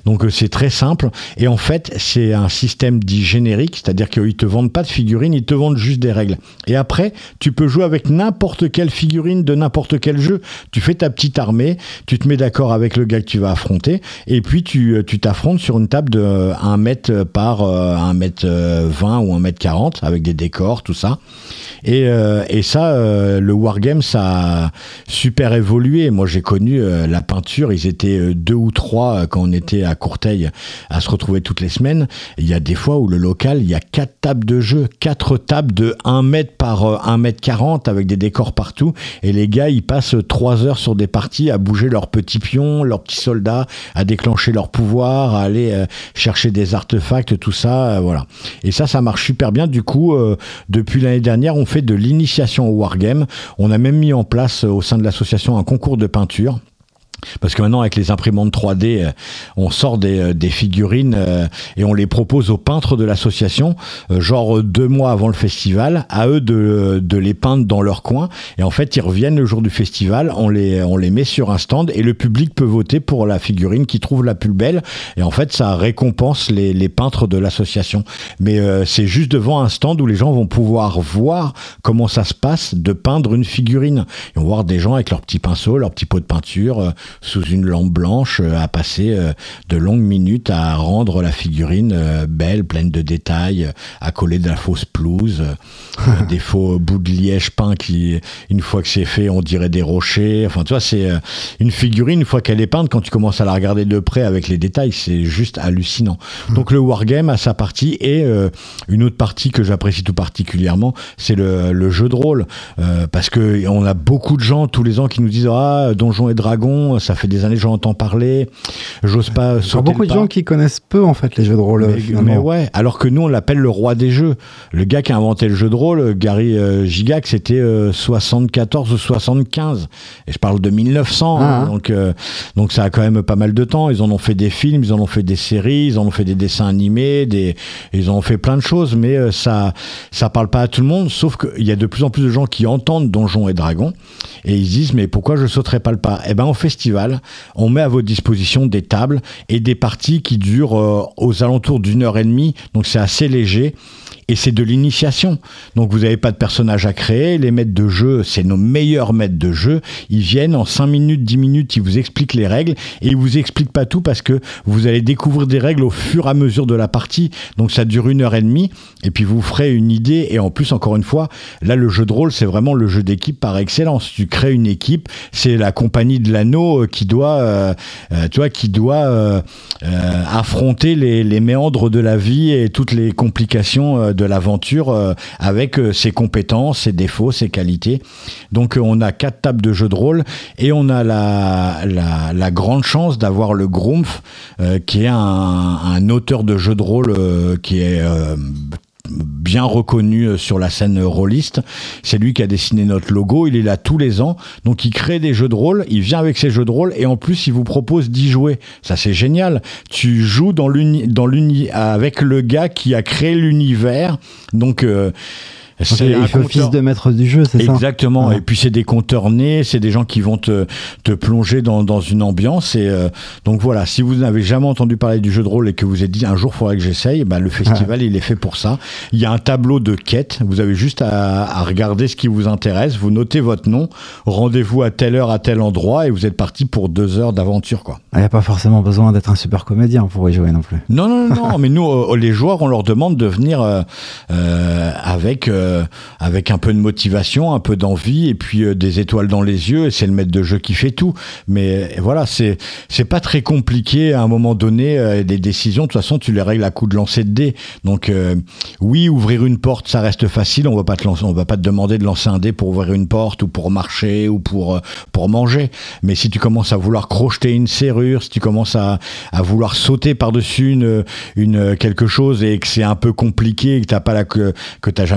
Donc c'est très simple. Et en fait, c'est un système dit générique, c'est-à-dire qu'ils te vendent pas de figurines, ils te vendent juste des règles. Et après, tu peux jouer avec n'importe quelle figurine de n'importe quel jeu. Tu fais ta petite armée, tu te mets d'accord avec le gars que tu vas affronter, et puis tu, tu t'affrontes sur une table de un mètre par un mètre vingt ou un mètre quarante, avec des décors, tout ça. Et, euh, et ça, euh, le wargame, ça a super évolué. Moi, j'ai connu euh, la peinture. Ils étaient euh, deux ou trois euh, quand on était à Courteil à se retrouver toutes les semaines. Il y a des fois où le local, il y a quatre tables de jeu, quatre tables de un mètre par euh, un mètre quarante avec des décors partout. Et les gars, ils passent trois heures sur des parties à bouger leurs petits pions, leurs petits soldats, à déclencher leur pouvoir, à aller euh, chercher des artefacts, tout ça, euh, voilà. Et ça, ça marche super bien. Du coup, euh, depuis l'année dernière, on fait de l'initiation au wargame. On a même mis en place euh, au sein de l'association un concours de peinture. Parce que maintenant, avec les imprimantes trois D, euh, on sort des, euh, des figurines euh, et on les propose aux peintres de l'association, euh, genre deux mois avant le festival, à eux de, de les peindre dans leur coin. Et en fait, ils reviennent le jour du festival, on les, on les met sur un stand et le public peut voter pour la figurine qui trouve la plus belle. Et en fait, ça récompense les, les peintres de l'association. Mais euh, c'est juste devant un stand où les gens vont pouvoir voir comment ça se passe de peindre une figurine. Ils vont voir des gens avec leurs petits pinceaux, leurs petits pots de peinture, euh, sous une lampe blanche, euh, à passer euh, de longues minutes à rendre la figurine euh, belle, pleine de détails, euh, à coller de la fausse pelouse, euh, des faux bouts de liège peints qui, une fois que c'est fait, on dirait des rochers. Enfin, tu vois, c'est euh, une figurine, une fois qu'elle est peinte, quand tu commences à la regarder de près avec les détails, c'est juste hallucinant. Mmh. Donc le wargame a sa partie, et euh, une autre partie que j'apprécie tout particulièrement, c'est le, le jeu de rôle. Euh, parce que on a beaucoup de gens tous les ans qui nous disent « Ah, Donjons et Dragons, ça fait des années que j'en entends parler, j'ose pas sauter beaucoup le de pas. » gens qui connaissent peu en fait les jeux de rôle. Mais, finalement. mais ouais, alors que nous on l'appelle le roi des jeux. Le gars qui a inventé le jeu de rôle, Gary euh, Gygax, c'était euh, soixante-quatorze ou soixante-quinze. Et je parle de mille neuf cents, ah, hein, donc, euh, donc ça a quand même pas mal de temps. Ils en ont fait des films, ils en ont fait des séries, ils en ont fait des dessins animés, des... ils en ont fait plein de choses, mais euh, ça ça parle pas à tout le monde, sauf qu'il y a de plus en plus de gens qui entendent Donjons et Dragons et ils se disent mais pourquoi je sauterais pas le pas? Eh ben au festival, on met à votre disposition des tables et des parties qui durent euh, aux alentours d'une heure et demie, donc c'est assez léger. Et c'est de l'initiation. Donc vous n'avez pas de personnage à créer. Les maîtres de jeu, c'est nos meilleurs maîtres de jeu. Ils viennent en cinq minutes, dix minutes, ils vous expliquent les règles. Et ils vous expliquent pas tout parce que vous allez découvrir des règles au fur et à mesure de la partie. Donc ça dure une heure et demie. Et puis vous ferez une idée. Et en plus, encore une fois, là, le jeu de rôle, c'est vraiment le jeu d'équipe par excellence. Tu crées une équipe. C'est la compagnie de l'anneau qui doit, euh, euh, tu vois, qui doit euh, euh, affronter les, les méandres de la vie et toutes les complications euh, de l'aventure euh, avec euh, ses compétences, ses défauts, ses qualités. Donc euh, on a quatre tables de jeu de rôle et on a la, la, la grande chance d'avoir le Grumpf euh, qui est un, un auteur de jeu de rôle euh, qui est euh, bien reconnu sur la scène rôliste. C'est lui qui a dessiné notre logo. Il est là tous les ans. Donc, il crée des jeux de rôle. Il vient avec ses jeux de rôle et en plus, il vous propose d'y jouer. Ça, c'est génial. Tu joues dans l'uni, dans l'uni, avec le gars qui a créé l'univers. Donc, euh, c'est un compteur... office de maître du jeu, c'est Exactement. ça? Exactement. Ouais. Et puis c'est des compteurs nés, c'est des gens qui vont te, te plonger dans, dans une ambiance. Et euh, donc voilà, si vous n'avez jamais entendu parler du jeu de rôle et que vous vous êtes dit un jour il faudrait que j'essaye, bah, le festival ouais. il est fait pour ça. Il y a un tableau de quêtes. Vous avez juste à, à regarder ce qui vous intéresse. Vous notez votre nom, rendez-vous à telle heure à tel endroit et vous êtes parti pour deux heures d'aventure, quoi. Il n'y a pas forcément besoin d'être un super comédien pour y jouer non plus. Non, non, non. non mais nous, euh, les joueurs, on leur demande de venir euh, euh, avec. Euh, avec un peu de motivation, un peu d'envie et puis euh, des étoiles dans les yeux, et c'est le maître de jeu qui fait tout. Mais voilà, c'est c'est pas très compliqué à un moment donné. Euh, les décisions, de toute façon, tu les règles à coup de lancer de dés. Donc euh, oui, ouvrir une porte, ça reste facile. On va pas te lancer, on va pas te demander de lancer un dé pour ouvrir une porte ou pour marcher ou pour euh, pour manger. Mais si tu commences à vouloir crocheter une serrure, si tu commences à à vouloir sauter par-dessus une une quelque chose et que c'est un peu compliqué et que t'as pas la que que t'as jamais fait de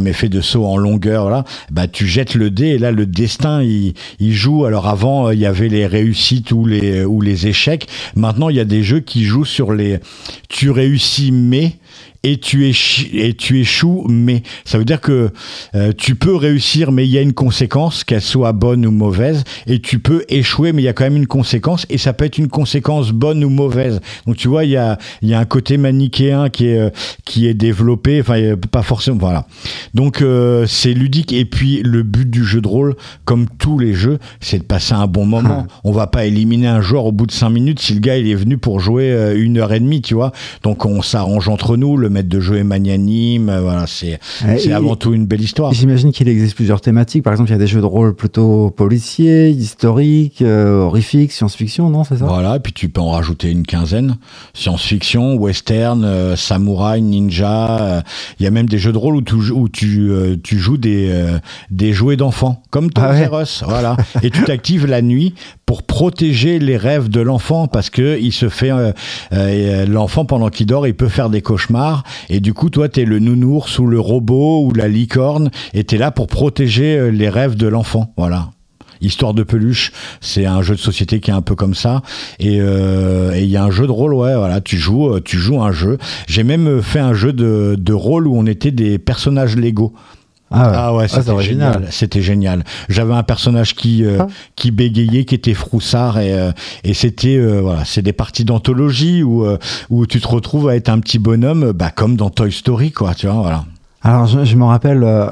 saut en longueur, voilà, bah tu jettes le dé et là le destin il, il joue. Alors avant il y avait les réussites ou les ou les échecs. Maintenant il y a des jeux qui jouent sur les tu réussis mais et tu, éch- et tu échoues, mais ça veut dire que euh, tu peux réussir, mais il y a une conséquence, qu'elle soit bonne ou mauvaise, et tu peux échouer, mais il y a quand même une conséquence, et ça peut être une conséquence bonne ou mauvaise. Donc tu vois, il y a, il y a un côté manichéen qui est, euh, qui est développé, enfin pas forcément, voilà. Donc euh, c'est ludique, et puis le but du jeu de rôle, comme tous les jeux, c'est de passer un bon moment. On va pas éliminer un joueur au bout de cinq minutes si le gars il est venu pour jouer euh, une heure et demie, tu vois. Donc on s'arrange entre nous, le maître de jeu est magnanime, voilà, c'est, c'est Et avant tout une belle histoire. J'imagine qu'il existe plusieurs thématiques. Par exemple, il y a des jeux de rôle plutôt policiers, historiques, euh, horrifiques, science-fiction, non, c'est ça? Voilà, et puis tu peux en rajouter une quinzaine. Science-fiction, western, euh, samouraï, ninja. Il euh, y a même des jeux de rôle où tu, où tu, euh, tu joues des, euh, des jouets d'enfants, comme Toys Ah ouais. R Us, voilà. Et tu t'actives la nuit pour protéger les rêves de l'enfant, parce que il se fait euh, euh, l'enfant pendant qu'il dort, il peut faire des cauchemars, et du coup toi t'es le nounours ou le robot ou la licorne, et t'es là pour protéger les rêves de l'enfant, voilà. Histoire de peluche, c'est un jeu de société qui est un peu comme ça, et il euh, y a un jeu de rôle, ouais, voilà, tu joues, tu joues un jeu. J'ai même fait un jeu de, de rôle où on était des personnages Lego. Ah ouais, ah ouais c'était ah, génial. génial. C'était génial. J'avais un personnage qui euh, ah. qui bégayait, qui était froussard, et euh, et c'était euh, voilà, c'est des parties d'anthologie où euh, où tu te retrouves à être un petit bonhomme, bah comme dans Toy Story, quoi, tu vois, voilà. Alors je, je me rappelle euh,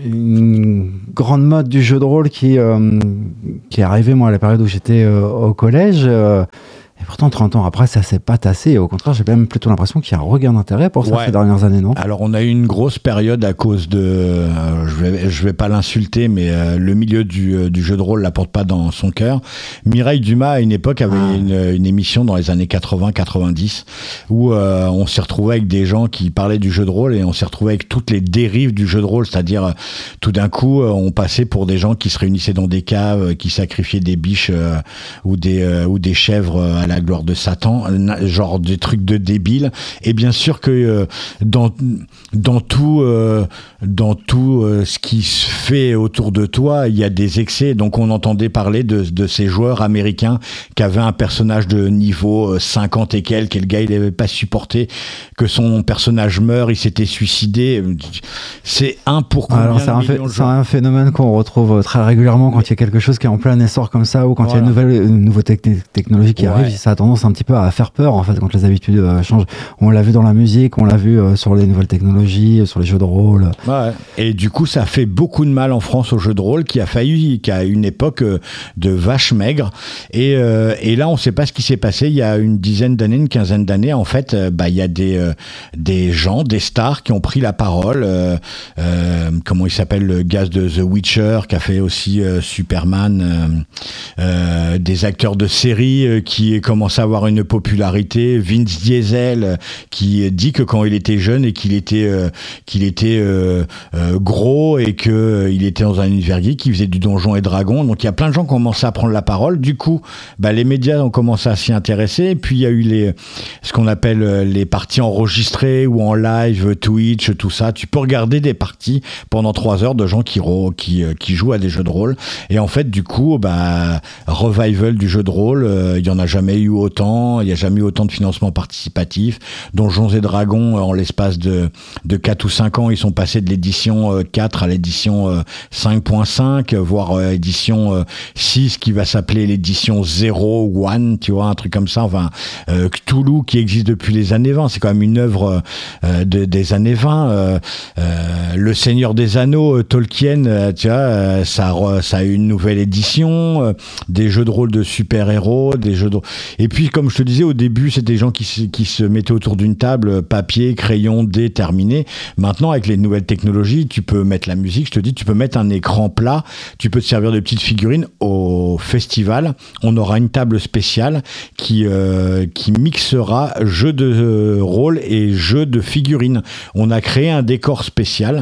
une grande mode du jeu de rôle qui euh, qui est arrivée moi à la période où j'étais euh, au collège. Euh, Et pourtant, trente ans après, ça s'est pas tassé. Au contraire, j'ai même plutôt l'impression qu'il y a un regain d'intérêt pour ça ouais. ces dernières années, non? Alors, on a eu une grosse période à cause de... Euh, je vais, je vais pas l'insulter, mais euh, le milieu du, euh, du jeu de rôle la porte pas dans son cœur. Mireille Dumas, à une époque, avait ah. une, une émission dans les années quatre-vingts quatre-vingt-dix où euh, on s'est retrouvé avec des gens qui parlaient du jeu de rôle, et on s'est retrouvé avec toutes les dérives du jeu de rôle. C'est-à-dire, euh, tout d'un coup, euh, on passait pour des gens qui se réunissaient dans des caves, euh, qui sacrifiaient des biches euh, ou, des, euh, ou des chèvres euh, à la gloire de Satan, genre des trucs de débiles. Et bien sûr que euh, dans dans tout euh, dans tout euh, ce qui se fait autour de toi, il y a des excès. Donc on entendait parler de de ces joueurs américains qui avaient un personnage de niveau cinquante et quelques, et le gars il n'avait pas supporté que son personnage meure, il s'était suicidé. C'est un pour combien Alors c'est un, fait, c'est un phénomène qu'on retrouve très régulièrement quand il y a quelque chose qui est en plein essor comme ça, ou quand voilà. il y a une nouvelle une nouvelle te- technologie qui ouais. arrive, ça a tendance un petit peu à faire peur en fait quand les habitudes euh, changent. On l'a vu dans la musique, on l'a vu euh, sur les nouvelles technologies, sur les jeux de rôle. Ouais. Et du coup, ça a fait beaucoup de mal en France aux jeux de rôle, qui a failli, qui a une époque euh, de vache maigre. Et, euh, et là, on ne sait pas ce qui s'est passé. Il y a une dizaine d'années, une quinzaine d'années, en fait, euh, bah il y a des euh, des gens, des stars qui ont pris la parole. Euh, euh, comment il s'appelle, le gars de The Witcher, qui a fait aussi euh, Superman. Euh, euh, des acteurs de séries euh, qui commencent à avoir une popularité. Vince Diesel qui dit que quand il était jeune et qu'il était euh, qu'il était euh, euh, gros et que euh, il était dans un univers geek, il faisait du Donjon et Dragon. Donc il y a plein de gens qui ont commencé à prendre la parole. Du coup, bah, les médias ont commencé à s'y intéresser. Et puis il y a eu les ce qu'on appelle les parties enregistrées ou en live, Twitch, tout ça. Tu peux regarder des parties pendant trois heures de gens qui ro- qui qui jouent à des jeux de rôle. Et en fait, du coup, bah revival du jeu de rôle, euh, il y en a jamais eu autant. Il n'y a jamais eu autant de financement participatif. Donjons et Dragons, en l'espace de, de quatre ou cinq ans, ils sont passés de l'édition quatre à l'édition cinq point cinq, voire édition six, qui va s'appeler l'édition zéro, one, tu vois, un truc comme ça. Enfin, euh, Cthulhu, qui existe depuis les années vingt, c'est quand même une œuvre euh, de, des années vingt. Euh, euh, Le Seigneur des Anneaux, Tolkien, euh, tu vois, euh, ça, ça a eu une nouvelle édition, euh, des jeux de rôle de super-héros, des jeux de... Et puis, comme je te disais, au début, c'était des gens qui se, qui se mettaient autour d'une table, papier, crayon, dés, terminé. Maintenant, avec les nouvelles technologies, tu peux mettre la musique, je te dis, tu peux mettre un écran plat, tu peux te servir de petites figurines. Au festival, on aura une table spéciale qui, euh, qui mixera jeux de rôle et jeux de figurines. On a créé un décor spécial.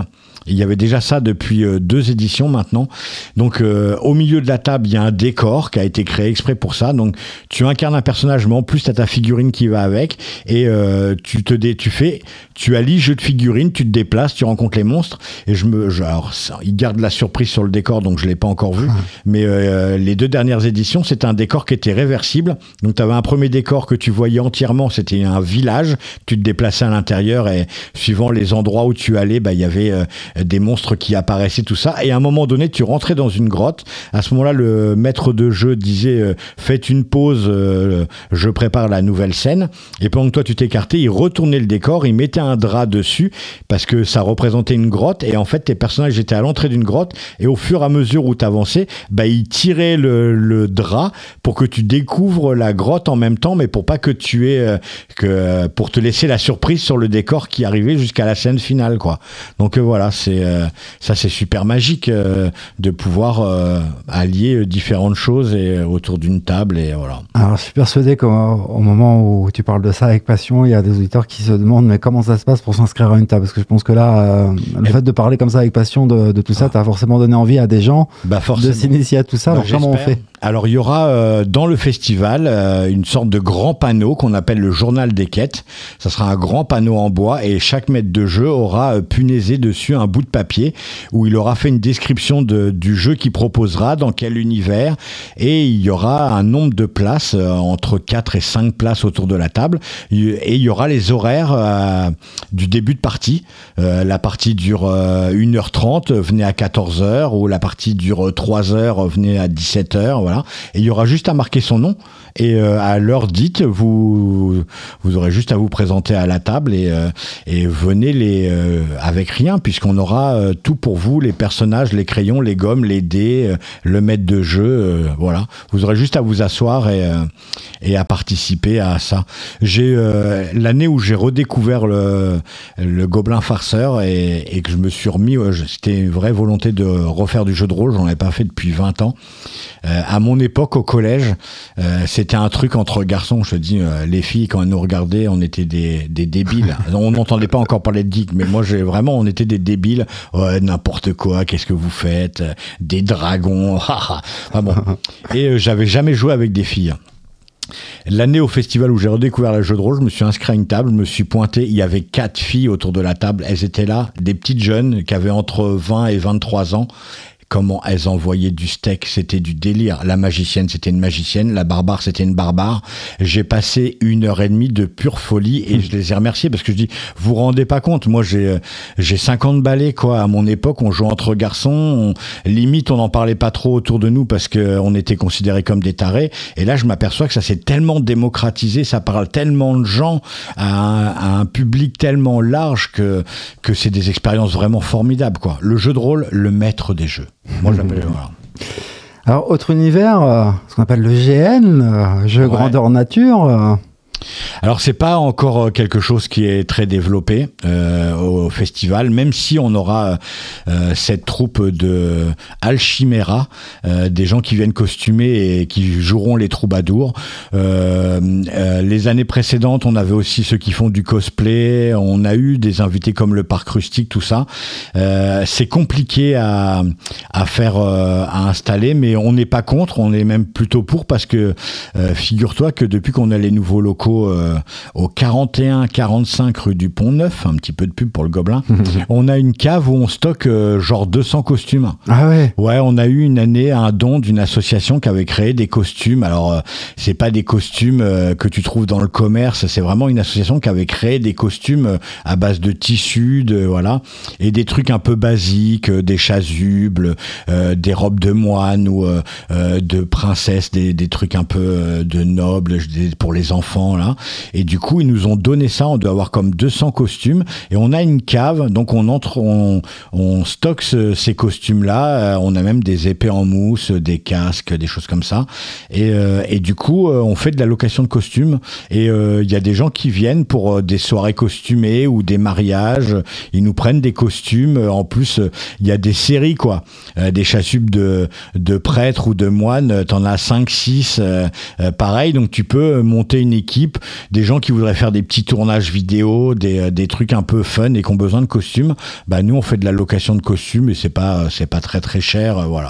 Il y avait déjà ça depuis euh, deux éditions maintenant. Donc euh, au milieu de la table, il y a un décor qui a été créé exprès pour ça. Donc tu incarnes un personnage, mais en plus tu as ta figurine qui va avec et euh, tu te dé, tu fais, tu allies jeu de figurines, tu te déplaces, tu rencontres les monstres. Et je me, je, alors ça, ils gardent la surprise sur le décor, donc je l'ai pas encore vu. Mais euh, les deux dernières éditions, c'était un décor qui était réversible. Donc tu avais un premier décor que tu voyais entièrement, c'était un village. Tu te déplaçais à l'intérieur et suivant les endroits où tu allais, bah il y avait euh, des monstres qui apparaissaient, tout ça. Et à un moment donné, tu rentrais dans une grotte. À ce moment-là, le maître de jeu disait euh, faites une pause, euh, je prépare la nouvelle scène. Et pendant que toi tu t'écartais, il retournait le décor, il mettait un drap dessus parce que ça représentait une grotte. Et en fait, tes personnages étaient à l'entrée d'une grotte. Et au fur et à mesure où tu avançais, bah il tirait le, le drap pour que tu découvres la grotte en même temps, mais pour pas que tu aies euh, que pour te laisser la surprise sur le décor qui arrivait jusqu'à la scène finale, quoi. Donc euh, voilà, c'est euh, ça, c'est super magique euh, de pouvoir euh, allier différentes choses et euh, autour d'une table et voilà. Alors je suis persuadé qu'au au moment où tu parles de ça avec passion, il y a des auditeurs qui se demandent mais comment ça se passe pour s'inscrire à une table, parce que je pense que là, euh, le et fait de parler comme ça avec passion de, de tout ça, ah. t'as forcément donné envie à des gens bah de s'initier à tout ça. Bah, alors comment on fait? Alors il y aura euh, dans le festival euh, une sorte de grand panneau qu'on appelle le journal des quêtes. Ça sera un grand panneau en bois et chaque maître de jeu aura euh, punaisé dessus un bout de papier où il aura fait une description de, du jeu qu'il proposera, dans quel univers, et il y aura un nombre de places, euh, entre quatre et cinq places autour de la table, et il y aura les horaires euh, du début de partie. Euh, la partie dure euh, une heure trente, venez à quatorze heures, ou la partie dure trois heures, venez à dix-sept heures. Voilà. Et il y aura juste à marquer son nom et euh, à l'heure dite, vous vous aurez juste à vous présenter à la table et euh, et venez les euh, avec rien, puisqu'on aura euh, tout pour vous, les personnages, les crayons, les gommes, les dés, euh, le maître de jeu, euh, voilà. Vous aurez juste à vous asseoir et euh, et à participer à ça. J'ai euh, l'année où j'ai redécouvert le le Gobelin Farceur et et que je me suis remis, euh, c'était une vraie volonté de refaire du jeu de rôle, j'en avais pas fait depuis vingt ans. Euh, à mon époque, au collège, euh, c'était un truc entre garçons. Je te dis, euh, les filles, quand elles nous regardaient, on était des, des débiles. On n'entendait pas encore parler de geek, mais moi, j'ai vraiment, on était des débiles. Ouais, n'importe quoi, qu'est-ce que vous faites? Des dragons. Ah bon. Et euh, j'avais jamais joué avec des filles. L'année au festival où j'ai redécouvert le jeu de rôle, je me suis inscrit à une table, je me suis pointé, il y avait quatre filles autour de la table. Elles étaient là, des petites jeunes qui avaient entre vingt et vingt-trois ans. Comment elles envoyaient du steak, c'était du délire. La magicienne, c'était une magicienne. La barbare, c'était une barbare. J'ai passé une heure et demie de pure folie et je les ai remerciés parce que je dis, vous vous rendez pas compte, moi j'ai j'ai cinquante balais, quoi. À mon époque, on jouait entre garçons, on, limite on n'en parlait pas trop autour de nous parce que on était considérés comme des tarés. Et là, je m'aperçois que ça s'est tellement démocratisé, ça parle tellement de gens à un, à un public tellement large que que c'est des expériences vraiment formidables, quoi. Le jeu de rôle, le maître des jeux. Moi, j'appelle. Voilà. Alors, autre univers, euh, ce qu'on appelle le G N, euh, jeu ouais. grandeur nature. Euh... Alors, c'est pas encore quelque chose qui est très développé euh, au festival, même si on aura euh, cette troupe de Alchimera, euh, des gens qui viennent costumer et qui joueront les troubadours. Euh, euh, les années précédentes, on avait aussi ceux qui font du cosplay, on a eu des invités comme le Parc Rustique, tout ça. Euh, c'est compliqué à, à faire, euh, à installer, mais on n'est pas contre, on est même plutôt pour, parce que euh, figure-toi que depuis qu'on a les nouveaux locaux Euh, au quarante et un quarante-cinq rue du Pont-Neuf, un petit peu de pub pour le Gobelin, on a une cave où on stocke euh, genre deux cents costumes. Ah ouais. Ouais, on a eu une année un don d'une association qui avait créé des costumes. Alors, euh, c'est pas des costumes euh, que tu trouves dans le commerce, c'est vraiment une association qui avait créé des costumes euh, à base de tissus, de, voilà, et des trucs un peu basiques, euh, des chasubles, euh, des robes de moine ou euh, euh, de princesse, des, des trucs un peu euh, de nobles des, pour les enfants, là. Et du coup, ils nous ont donné ça. On doit avoir comme deux cents costumes. Et on a une cave. Donc, on entre, on, on stocke ce, ces costumes-là. Euh, on a même des épées en mousse, des casques, des choses comme ça. Et, euh, et du coup, euh, on fait de la location de costumes. Et il euh, y a des gens qui viennent pour euh, des soirées costumées ou des mariages. Ils nous prennent des costumes. En plus, il euh, y a des séries, quoi. Euh, des chasubles de, de prêtres ou de moines. T'en as cinq, six. Euh, euh, pareil. Donc, tu peux monter une équipe équipes, des gens qui voudraient faire des petits tournages vidéo, des, des trucs un peu fun et qui ont besoin de costumes, bah nous on fait de la location de costumes et c'est pas, c'est pas très très cher, euh, voilà.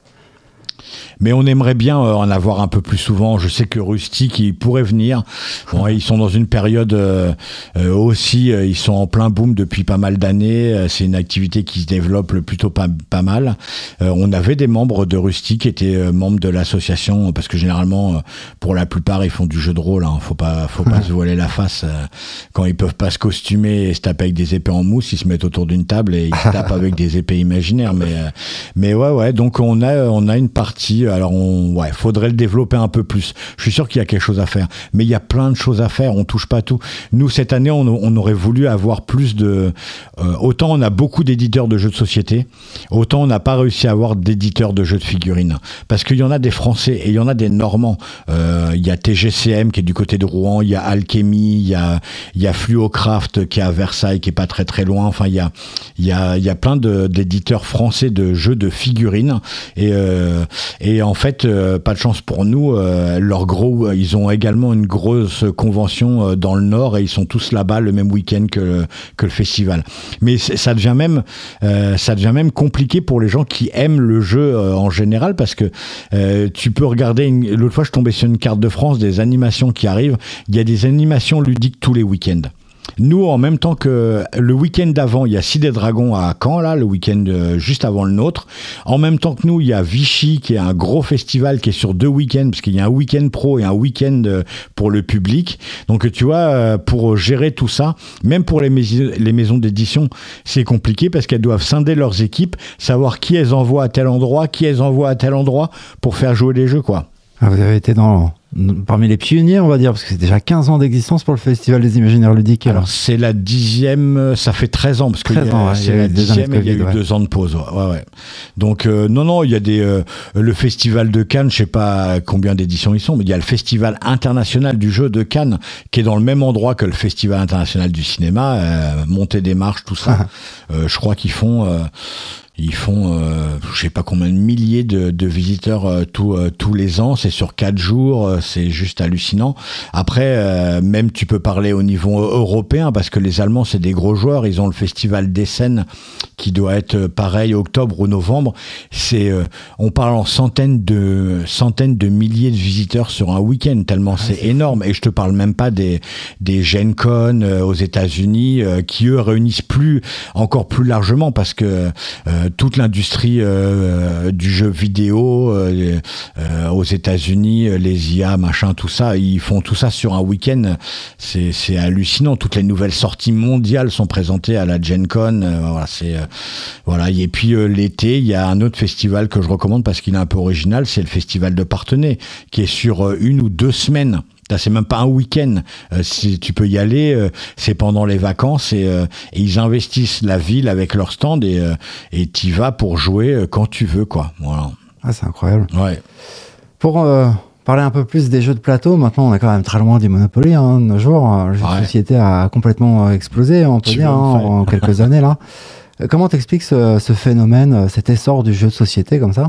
Mais on aimerait bien en avoir un peu plus souvent. Je sais que Rustic, ils pourraient venir. Bon, ils sont dans une période euh, euh, aussi, euh, ils sont en plein boom depuis pas mal d'années. C'est une activité qui se développe plutôt pas, pas mal. Euh, on avait des membres de Rustic qui étaient euh, membres de l'association, parce que généralement, euh, pour la plupart, ils font du jeu de rôle. Hein. Faut pas, faut pas se voiler la face. Euh, quand ils peuvent pas se costumer et se taper avec des épées en mousse, ils se mettent autour d'une table et ils se tapent avec des épées imaginaires. Mais, euh, mais ouais, ouais. Donc on a, on a une partie. Alors, on, ouais, faudrait le développer un peu plus. Je suis sûr qu'il y a quelque chose à faire, mais il y a plein de choses à faire. On touche pas tout. Nous, cette année, on, on aurait voulu avoir plus de. Euh, autant on a beaucoup d'éditeurs de jeux de société, autant on n'a pas réussi à avoir d'éditeurs de jeux de figurines. Parce qu'il y en a des Français et il y en a des Normands. Euh, il y a T G C M qui est du côté de Rouen, il y a Alchemy, il y a, il y a Fluocraft qui est à Versailles, qui est pas très très loin. Enfin, il y a, il y a, il y a plein de, d'éditeurs français de jeux de figurines et euh, et en fait, euh, pas de chance pour nous. Euh, leur gros, ils ont également une grosse convention euh, dans le Nord et ils sont tous là-bas le même week-end que le, que le festival. Mais ça devient même, euh, ça devient même compliqué pour les gens qui aiment le jeu euh, en général, parce que euh, tu peux regarder. Une... L'autre fois, je tombais sur une carte de France des animations qui arrivent. Il y a des animations ludiques tous les week-ends. Nous, en même temps que le week-end d'avant, il y a Cité des Dragons à Caen, là, le week-end euh, juste avant le nôtre. En même temps que nous, il y a Vichy, qui est un gros festival qui est sur deux week-ends, parce qu'il y a un week-end pro et un week-end euh, pour le public. Donc, tu vois, euh, pour gérer tout ça, même pour les, mais- les maisons d'édition, c'est compliqué parce qu'elles doivent scinder leurs équipes, savoir qui elles envoient à tel endroit, qui elles envoient à tel endroit pour faire jouer les jeux, quoi. Ah, vous avez été dans, parmi les pionniers, on va dire, parce que c'est déjà quinze ans d'existence pour le Festival des Imaginaires Ludiques. Alors, c'est la dixième, ça fait treize ans, parce que treize ans, ouais, c'est la dixième et il y a eu ouais. deux ans de pause. Ouais, ouais, ouais. Donc, euh, non, non, il y a des, euh, le Festival de Cannes, je sais pas combien d'éditions ils sont, mais il y a le Festival international du jeu de Cannes, qui est dans le même endroit que le Festival international du cinéma, euh, montée des marches, tout ça. euh, je crois qu'ils font... Euh, Ils font, euh, je sais pas combien de milliers de, de visiteurs euh, tout, euh, tous les ans. C'est sur quatre jours, euh, c'est juste hallucinant. Après, euh, même tu peux parler au niveau européen, parce que les Allemands, c'est des gros joueurs. Ils ont le festival d'Essen qui doit être pareil octobre ou novembre. C'est, euh, on parle en centaines de centaines de milliers de visiteurs sur un week-end, tellement ah, c'est, c'est énorme. Et je te parle même pas des des Gen Con euh, aux États-Unis euh, qui eux réunissent plus encore plus largement, parce que euh, toute l'industrie euh, du jeu vidéo euh, euh, aux États-Unis, les I A, machin, tout ça, ils font tout ça sur un week-end. C'est, c'est hallucinant. Toutes les nouvelles sorties mondiales sont présentées à la Gen Con. Euh, voilà, c'est euh, voilà. Et puis euh, l'été, il y a un autre festival que je recommande parce qu'il est un peu original. C'est le festival de Parthenay, qui est sur euh, une ou deux semaines. C'est même pas un week-end. Euh, si tu peux y aller, euh, c'est pendant les vacances et, euh, et ils investissent la ville avec leur stand et euh, et t'y vas pour jouer euh, quand tu veux, quoi. Voilà. Ah, c'est incroyable. Ouais. Pour euh, parler un peu plus des jeux de plateau, maintenant on est quand même très loin du Monopoly. Hein, de nos jours, le jeu ouais. de société a complètement explosé, on peut tu dire, hein, en quelques années là. Comment t'expliques ce, ce phénomène, cet essor du jeu de société comme ça ?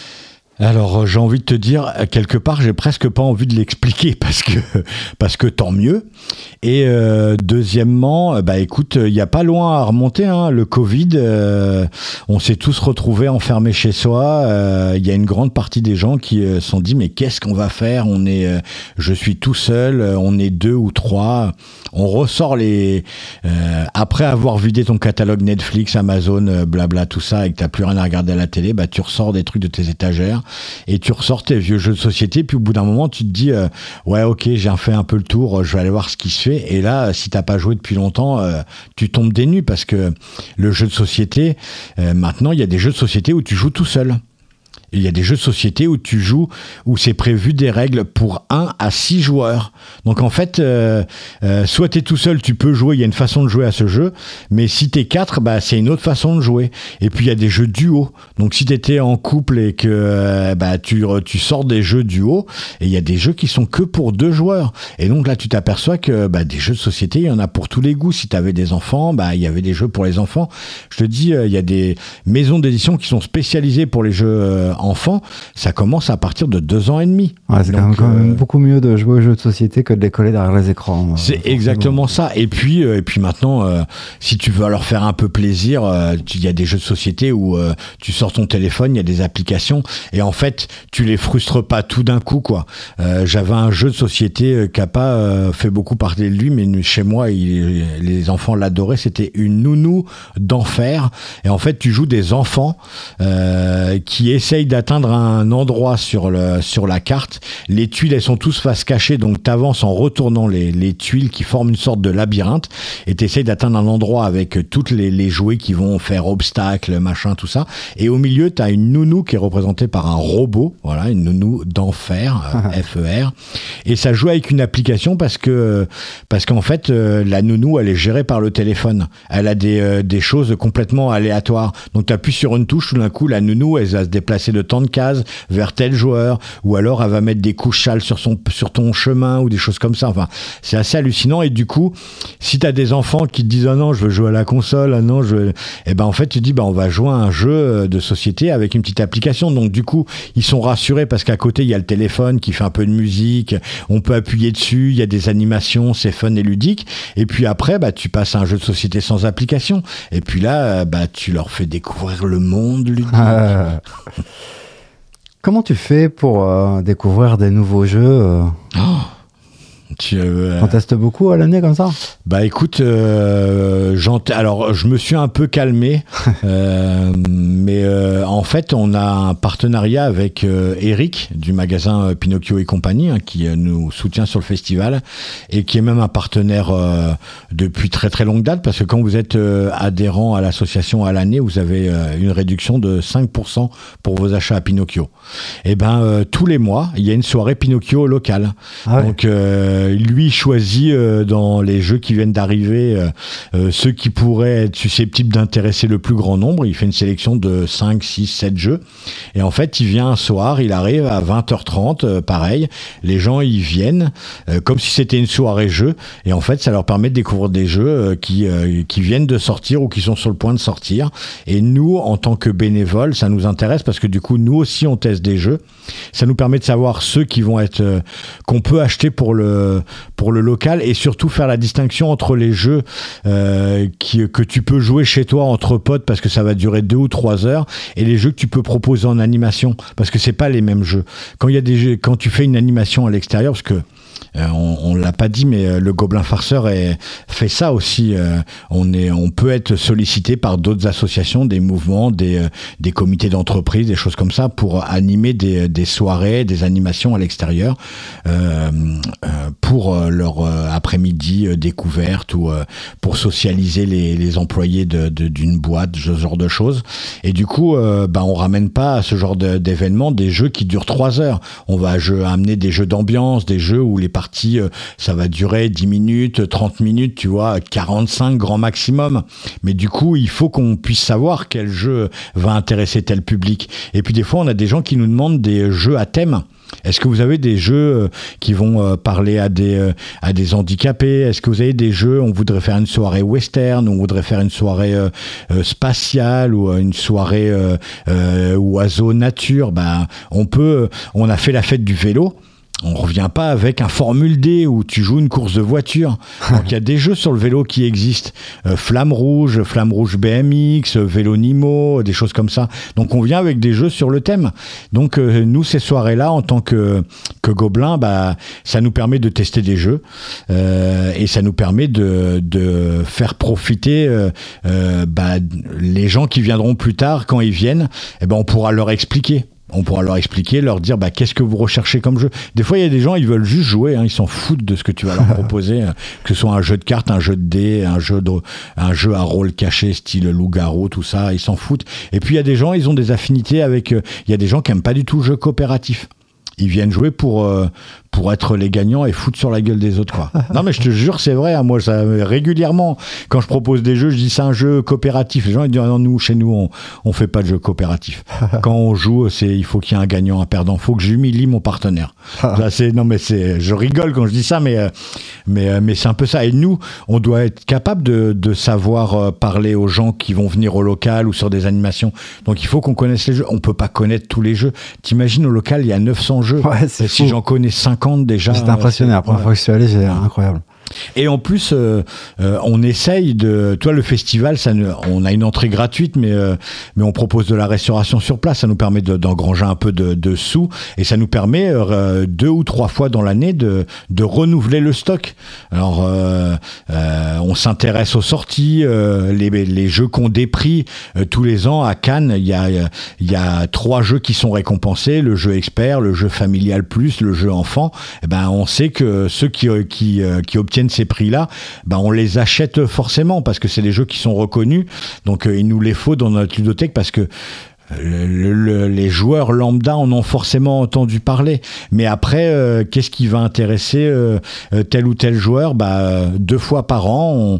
Alors, j'ai envie de te dire, quelque part, j'ai presque pas envie de l'expliquer parce que, parce que tant mieux. Et euh, deuxièmement, bah écoute, il y a pas loin à remonter, hein, le Covid, euh, on s'est tous retrouvés enfermés chez soi. Il euh, y a une grande partie des gens qui se euh, sont dit, mais qu'est-ce qu'on va faire ? On est, euh, je suis tout seul, on est deux ou trois. On ressort les, euh, après avoir vidé ton catalogue Netflix, Amazon, euh, blabla, tout ça, et que t'as plus rien à regarder à la télé, bah tu ressors des trucs de tes étagères. Et tu ressors tes vieux jeux de société, puis au bout d'un moment, tu te dis euh, ouais, ok, j'ai fait un peu le tour, je vais aller voir ce qui se fait. Et là, si t'as pas joué depuis longtemps, euh, tu tombes des nues, parce que le jeu de société, euh, maintenant, il y a des jeux de société où tu joues tout seul. Il y a des jeux de société où tu joues, où c'est prévu des règles pour un à six joueurs. Donc en fait, euh, euh, soit t'es tout seul, tu peux jouer, il y a une façon de jouer à ce jeu, mais si t'es quatre, bah, c'est une autre façon de jouer. Et puis il y a des jeux duo. Donc si t'étais en couple et que euh, bah, tu, tu sors des jeux duo, et il y a des jeux qui sont que pour deux joueurs. Et donc là, tu t'aperçois que bah, des jeux de société, il y en a pour tous les goûts. Si t'avais des enfants, bah, il y avait des jeux pour les enfants. Je te dis, il euh, y a des maisons d'édition qui sont spécialisées pour les jeux euh, enfant, ça commence à partir de deux ans et demi. Ouais, c'est Donc, quand même euh, beaucoup mieux de jouer aux jeux de société que de les coller derrière les écrans. C'est euh, exactement ça. Et puis, euh, et puis maintenant, euh, si tu veux leur faire un peu plaisir, il y a des jeux de société où euh, tu sors ton téléphone, il y a des applications, et en fait, tu les frustres pas tout d'un coup, quoi. Euh, j'avais un jeu de société qui a pas euh, fait beaucoup parler de lui, mais chez moi, il, les enfants l'adoraient. C'était une nounou d'enfer. Et en fait, tu joues des enfants euh, qui essayent d'atteindre un endroit sur le sur la carte. Les tuiles, elles sont tous face cachée, donc tu avances en retournant les, les tuiles qui forment une sorte de labyrinthe, et tu essayes d'atteindre un endroit avec toutes les, les jouets qui vont faire obstacle, machin, tout ça. Et au milieu, tu as une nounou qui est représentée par un robot, voilà, une nounou d'enfer, euh, F E R. Et ça joue avec une application parce que parce qu'en fait, euh, la nounou, elle est gérée par le téléphone. Elle a des, euh, des choses complètement aléatoires. Donc tu appuies sur une touche, tout d'un coup, la nounou, elle va se déplacer de tant de cases vers tel joueur, ou alors elle va mettre des couches sales sur, son, sur ton chemin, ou des choses comme ça. Enfin, c'est assez hallucinant. Et du coup, si tu as des enfants qui te disent « Ah non, je veux jouer à la console, ah non, je veux... » Eh ben en fait, tu dis bah, « On va jouer à un jeu de société avec une petite application. » Donc du coup, ils sont rassurés parce qu'à côté, il y a le téléphone qui fait un peu de musique, on peut appuyer dessus, il y a des animations, c'est fun et ludique. Et puis après, bah, tu passes à un jeu de société sans application. Et puis là, bah, tu leur fais découvrir le monde ludique. Euh... Comment tu fais pour euh, découvrir des nouveaux jeux euh... oh. Tu euh, en testes beaucoup à l'année comme ça? Bah écoute, euh, j'en t- alors je me suis un peu calmé, euh, mais euh, en fait on a un partenariat avec euh, Eric du magasin euh, Pinocchio et compagnie, hein, qui euh, nous soutient sur le festival et qui est même un partenaire euh, depuis très très longue date, parce que quand vous êtes euh, adhérent à l'association à l'année, vous avez euh, une réduction de cinq pour cent pour vos achats à Pinocchio. Et ben euh, tous les mois il y a une soirée Pinocchio locale. Ah ouais. Donc euh, lui choisit euh, dans les jeux qui viennent d'arriver euh, euh, ceux qui pourraient être susceptibles d'intéresser le plus grand nombre. Il fait une sélection de cinq, six, sept jeux, et en fait il vient un soir, il arrive à vingt heures trente, euh, pareil, les gens ils viennent euh, comme si c'était une soirée jeu, et en fait ça leur permet de découvrir des jeux euh, qui, euh, qui viennent de sortir ou qui sont sur le point de sortir. Et nous, en tant que bénévoles, ça nous intéresse parce que du coup nous aussi on teste des jeux, ça nous permet de savoir ceux qui vont être euh, qu'on peut acheter pour le pour le local, et surtout faire la distinction entre les jeux euh, qui, que tu peux jouer chez toi entre potes parce que ça va durer deux ou trois heures, et les jeux que tu peux proposer en animation parce que c'est pas les mêmes jeux. Quand il y a des jeux, quand tu fais une animation à l'extérieur, parce que Euh, on, on l'a pas dit, mais euh, le Gobelin Farceur est, fait ça aussi. Euh, on est, on peut être sollicité par d'autres associations, des mouvements, des, euh, des comités d'entreprise, des choses comme ça, pour animer des, des soirées, des animations à l'extérieur, euh, euh, pour euh, leur euh, après-midi euh, découverte, ou euh, pour socialiser les, les employés de, de, d'une boîte, ce genre de choses. Et du coup, euh, bah, on ramène pas à ce genre de, d'événements des jeux qui durent trois heures. On va jeu, amener des jeux d'ambiance, des jeux où les parties, ça va durer dix minutes, trente minutes, tu vois, quarante-cinq grand maximum. Mais du coup, il faut qu'on puisse savoir quel jeu va intéresser tel public. Et puis des fois, on a des gens qui nous demandent des jeux à thème. Est-ce que vous avez des jeux qui vont parler à des, à des handicapés? Est-ce que vous avez des jeux, on voudrait faire une soirée western, on voudrait faire une soirée euh, spatiale, ou une soirée euh, euh, oiseau nature? Ben, on peut, on a fait la fête du vélo. On revient pas avec un Formule D où tu joues une course de voiture. Donc il y a des jeux sur le vélo qui existent. Euh, Flamme Rouge, Flamme Rouge B M X, Vélo Nimo, des choses comme ça. Donc on vient avec des jeux sur le thème. Donc euh, nous, ces soirées-là, en tant que, que Gobelin, bah, ça nous permet de tester des jeux, euh, et ça nous permet de, de faire profiter euh, euh, bah, les gens qui viendront plus tard. Quand ils viennent, eh ben, on pourra leur expliquer. On pourra leur expliquer, leur dire bah, qu'est-ce que vous recherchez comme jeu. Des fois, il y a des gens, ils veulent juste jouer, hein, ils s'en foutent de ce que tu vas leur proposer, que ce soit un jeu de cartes, un jeu de dés, un jeu, de, un jeu à rôle caché, style loup-garou, tout ça, ils s'en foutent. Et puis, il y a des gens, ils ont des affinités avec... Il euh, y a des gens qui n'aiment pas du tout le jeu coopératif. Ils viennent jouer pour, euh, pour être les gagnants et foutre sur la gueule des autres, quoi. Non, mais je te jure, c'est vrai, hein, moi, ça, régulièrement, quand je propose des jeux, je dis c'est un jeu coopératif. Les gens, ils disent non, nous, chez nous, on, on fait pas de jeu coopératif. Quand on joue, c'est, il faut qu'il y ait un gagnant, un perdant. Il faut que j'humilie mon partenaire. Là, c'est, non, mais c'est, je rigole quand je dis ça, mais euh, Mais, mais c'est un peu ça. Et nous, on doit être capable de, de savoir parler aux gens qui vont venir au local ou sur des animations. Donc il faut qu'on connaisse les jeux. On peut pas connaître tous les jeux. T'imagines, au local, il y a neuf cents jeux. Ouais, c'est si fou. J'en connais cinquante déjà. J'étais impressionné. La première ouais. fois que je suis allé, c'est incroyable. Et en plus, euh, euh, on essaye de... Toi, le festival, ça ne, on a une entrée gratuite, mais, euh, mais on propose de la restauration sur place. Ça nous permet de, d'engranger un peu de, de sous. Et ça nous permet, euh, deux ou trois fois dans l'année, de, de renouveler le stock. Alors, euh, euh, on s'intéresse aux sorties, euh, les, les jeux qu'on des prix. Euh, tous les ans, à Cannes, il y a, il y a trois jeux qui sont récompensés. Le jeu expert, le jeu familial plus, le jeu enfant. Et ben, on sait que ceux qui, qui, qui obtiennent ces prix-là, ben on les achète forcément parce que c'est des jeux qui sont reconnus. Donc euh, il nous les faut dans notre ludothèque parce que Le, le, les joueurs lambda en ont forcément entendu parler, mais après euh, qu'est-ce qui va intéresser euh, tel ou tel joueur? Bah, deux fois par an on,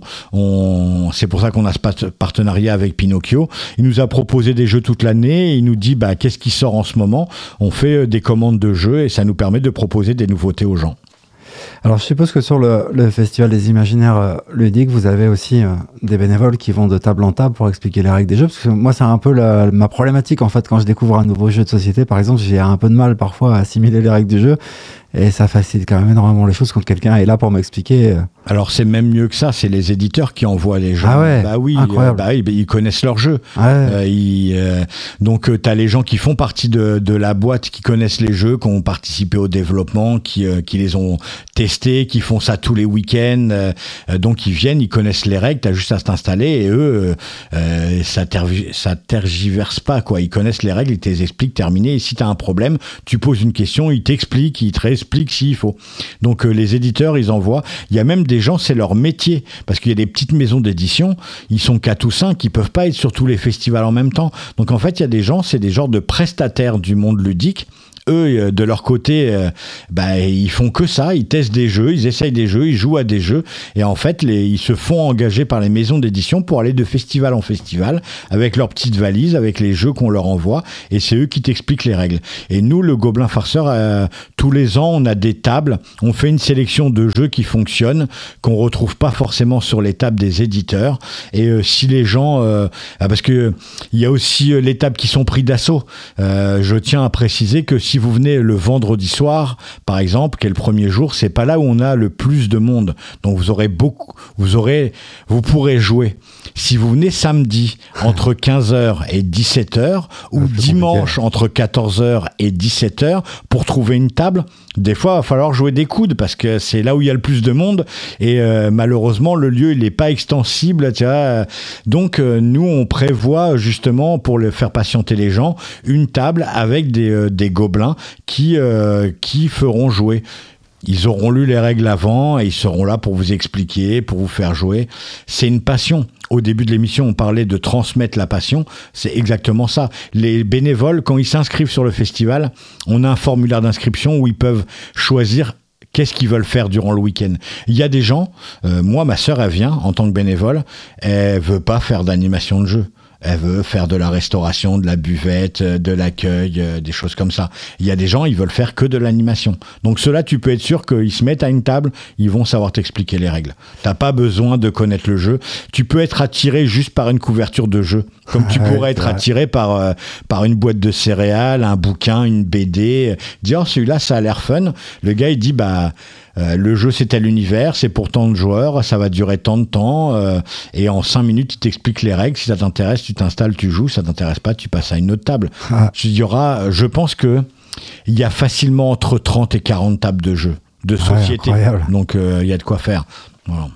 on, c'est pour ça qu'on a ce partenariat avec Pinocchio. Il nous a proposé des jeux toute l'année et il nous dit bah, qu'est-ce qui sort en ce moment. On fait des commandes de jeux et ça nous permet de proposer des nouveautés aux gens. Alors, je suppose que sur le, le Festival des Imaginaires euh, ludiques, vous avez aussi euh, des bénévoles qui vont de table en table pour expliquer les règles des jeux. Parce que moi, c'est un peu la, ma problématique, en fait, quand je découvre un nouveau jeu de société, par exemple, j'ai un peu de mal parfois à assimiler les règles du jeu. Et ça facilite quand même énormément les choses quand quelqu'un est là pour m'expliquer. Alors c'est même mieux que ça, c'est les éditeurs qui envoient les jeux. Ah ouais, bah oui, incroyable. Euh, bah, ils, ils connaissent leur jeu. Ouais. Euh, ils, euh, donc euh, t'as les gens qui font partie de, de la boîte, qui connaissent les jeux, qui ont participé au développement, qui, euh, qui les ont testés, qui font ça tous les week-ends. Euh, donc ils viennent, ils connaissent les règles, t'as juste à t'installer et eux, euh, ça, tergi- ça tergiverse pas quoi. Ils connaissent les règles, ils te les expliquent, terminé. Et si t'as un problème, tu poses une question, ils t'expliquent, ils te explique s'il faut. Donc euh, les éditeurs, ils envoient. Il y a même des gens, c'est leur métier, parce qu'il y a des petites maisons d'édition, ils sont quatre ou cinq, ils peuvent pas être sur tous les festivals en même temps. Donc en fait, il y a des gens, c'est des genres de prestataires du monde ludique. Eux, de leur côté, euh, bah, ils font que ça, ils testent des jeux, ils essayent des jeux, ils jouent à des jeux, et en fait, les, ils se font engager par les maisons d'édition pour aller de festival en festival, avec leurs petites valises, avec les jeux qu'on leur envoie, et c'est eux qui t'expliquent les règles. Et nous, le Gobelin Farceur, euh, tous les ans, on a des tables, on fait une sélection de jeux qui fonctionnent, qu'on retrouve pas forcément sur les tables des éditeurs, et euh, si les gens... Euh, parce que il y a aussi euh, les tables qui sont pris d'assaut. Euh, je tiens à préciser que si Si vous venez le vendredi soir, par exemple, qui est le premier jour, c'est pas là où on a le plus de monde. Donc vous aurez beaucoup, vous aurez, vous pourrez jouer. Si vous venez samedi entre quinze heures et dix-sept heures ou ah, dimanche compliqué. entre quatorze heures et dix-sept heures pour trouver une table, des fois il va falloir jouer des coudes parce que c'est là où il y a le plus de monde et euh, malheureusement le lieu il n'est pas extensible, tu vois. Donc euh, nous on prévoit justement pour le faire patienter les gens une table avec des, euh, des gobelins qui, euh, qui feront jouer. Ils auront lu les règles avant et ils seront là pour vous expliquer, pour vous faire jouer. C'est une passion. Au début de l'émission, on parlait de transmettre la passion. C'est exactement ça. Les bénévoles, quand ils s'inscrivent sur le festival, on a un formulaire d'inscription où ils peuvent choisir qu'est-ce qu'ils veulent faire durant le week-end. Il y a des gens, euh, moi, ma sœur, elle vient en tant que bénévole, elle veut pas faire d'animation de jeu. Elle veut faire de la restauration, de la buvette, de l'accueil, des choses comme ça. Il y a des gens, ils veulent faire que de l'animation. Donc ceux-là, tu peux être sûr qu'ils se mettent à une table, ils vont savoir t'expliquer les règles. T'as pas besoin de connaître le jeu. Tu peux être attiré juste par une couverture de jeu, comme tu pourrais être attiré par euh, par une boîte de céréales, un bouquin, une B D. Dire oh, celui-là, ça a l'air fun. Le gars, il dit bah Euh, le jeu c'est tel univers, c'est pour tant de joueurs, ça va durer tant de temps euh, et en cinq minutes il t'explique les règles. Si ça t'intéresse, tu t'installes, tu joues. Si ça t'intéresse pas, tu passes à une autre table. Ah. Il y aura, je pense que il y a facilement entre trente et quarante tables de jeux de société. Ouais, donc il euh, y a de quoi faire. Voilà.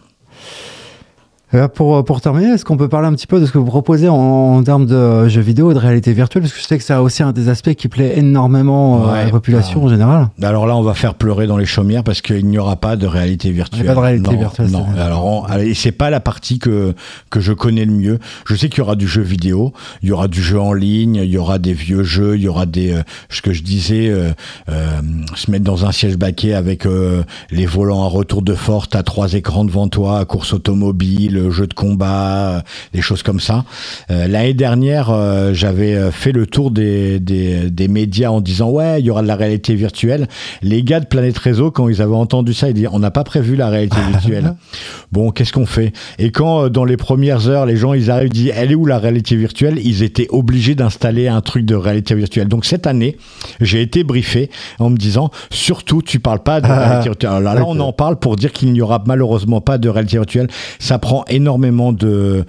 Pour, pour terminer, est-ce qu'on peut parler un petit peu de ce que vous proposez en, en termes de jeux vidéo et de réalité virtuelle? Parce que je sais que c'est aussi un des aspects qui plaît énormément ouais, à la population ah. en général. Alors là, on va faire pleurer dans les chaumières parce qu'il n'y aura pas de réalité virtuelle. Il n'y a pas de réalité non, virtuelle. Non, c'est alors on, allez, c'est pas la partie que, que je connais le mieux. Je sais qu'il y aura du jeu vidéo, il y aura du jeu en ligne, il y aura des vieux jeux, il y aura des, euh, ce que je disais, euh, euh, se mettre dans un siège baquet avec euh, les volants à retour de force, t'as trois écrans devant toi, course automobile, le jeu de combat, des choses comme ça. Euh, l'année dernière, euh, j'avais fait le tour des, des, des médias en disant ouais, il y aura de la réalité virtuelle. Les gars de Planète Réseau, quand ils avaient entendu ça, ils disaient on n'a pas prévu la réalité virtuelle. Bon, qu'est-ce qu'on fait? Et quand euh, dans les premières heures, les gens ils arrivent, ils disent elle est où la réalité virtuelle? Ils étaient obligés d'installer un truc de réalité virtuelle. Donc cette année, j'ai été briefé en me disant surtout tu parles pas de ah, réalité virtuelle. Alors là, on en parle pour dire qu'il n'y aura malheureusement pas de réalité virtuelle. Ça prend énormément de,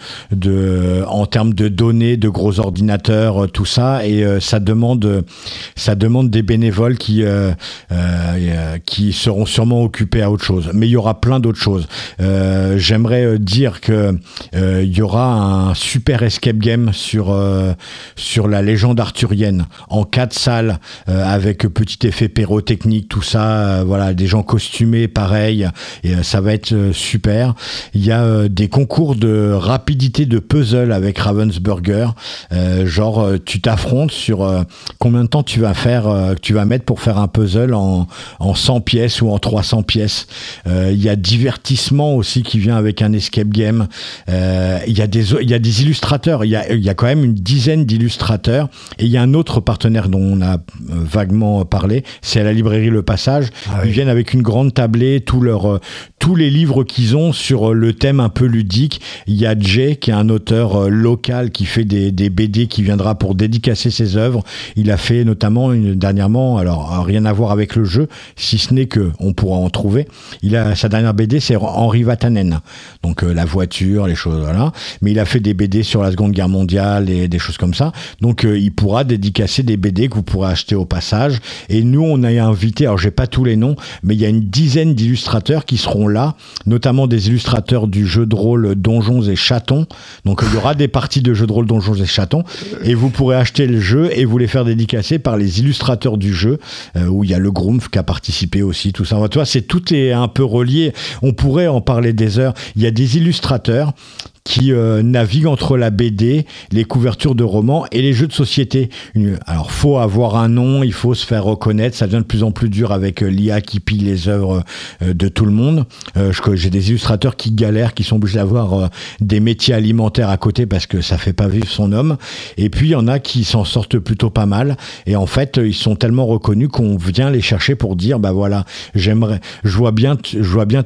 de en termes de données, de gros ordinateurs, tout ça, et euh, ça demande, ça demande des bénévoles qui euh, euh, qui seront sûrement occupés à autre chose. Mais il y aura plein d'autres choses. Euh, j'aimerais dire que euh, il y aura un super escape game sur euh, sur la légende arthurienne en quatre salles euh, avec petit effet pyrotechnique, tout ça, euh, voilà, des gens costumés, pareil, et euh, ça va être euh, super. Il y a euh, des concours de rapidité de puzzle avec Ravensburger, euh, genre euh, tu t'affrontes sur euh, combien de temps tu vas faire, euh, tu vas mettre pour faire un puzzle en, en cent pièces ou en trois cents pièces. Euh, il y a divertissement aussi qui vient avec un escape game. Euh, il y a des il y a des illustrateurs, il y a il y a quand même une dizaine d'illustrateurs, et il y a un autre partenaire dont on a euh, vaguement parlé, c'est à la librairie Le Passage. Ah oui. Ils viennent avec une grande tablée, tous leurs euh, tous les livres qu'ils ont sur le thème un peu ludique. Il y a Jay qui est un auteur euh, local qui fait des, des B D, qui viendra pour dédicacer ses œuvres. Il a fait notamment une, dernièrement, alors rien à voir avec le jeu, si ce n'est que on pourra en trouver. Il a sa dernière B D, c'est Henri Vatanen, donc euh, la voiture, les choses, voilà. Mais il a fait des B D sur la Seconde Guerre mondiale et des choses comme ça. Donc euh, il pourra dédicacer des B D que vous pourrez acheter au passage. Et nous, on a invité, alors j'ai pas tous les noms, mais il y a une dizaine d'illustrateurs qui seront là, notamment des illustrateurs du jeu de rôle Donjons et Chatons. Donc il y aura des parties de jeux de rôle Donjons et Chatons, et vous pourrez acheter le jeu et vous les faire dédicacer par les illustrateurs du jeu, euh, où il y a le Groomf qui a participé aussi, tout ça. Tu vois, c'est, tout est un peu relié. On pourrait en parler des heures. Il y a des illustrateurs qui euh, navigue entre la B D, les couvertures de romans et les jeux de société. Une, alors, faut avoir un nom, il faut se faire reconnaître. Ça devient de plus en plus dur avec euh, l'I A qui pille les œuvres euh, de tout le monde. Euh, je, j'ai des illustrateurs qui galèrent, qui sont obligés d'avoir euh, des métiers alimentaires à côté parce que ça fait pas vivre son homme. Et puis, il y en a qui s'en sortent plutôt pas mal. Et en fait, ils sont tellement reconnus qu'on vient les chercher pour dire, bah voilà, j'aimerais, je vois bien, je vois bien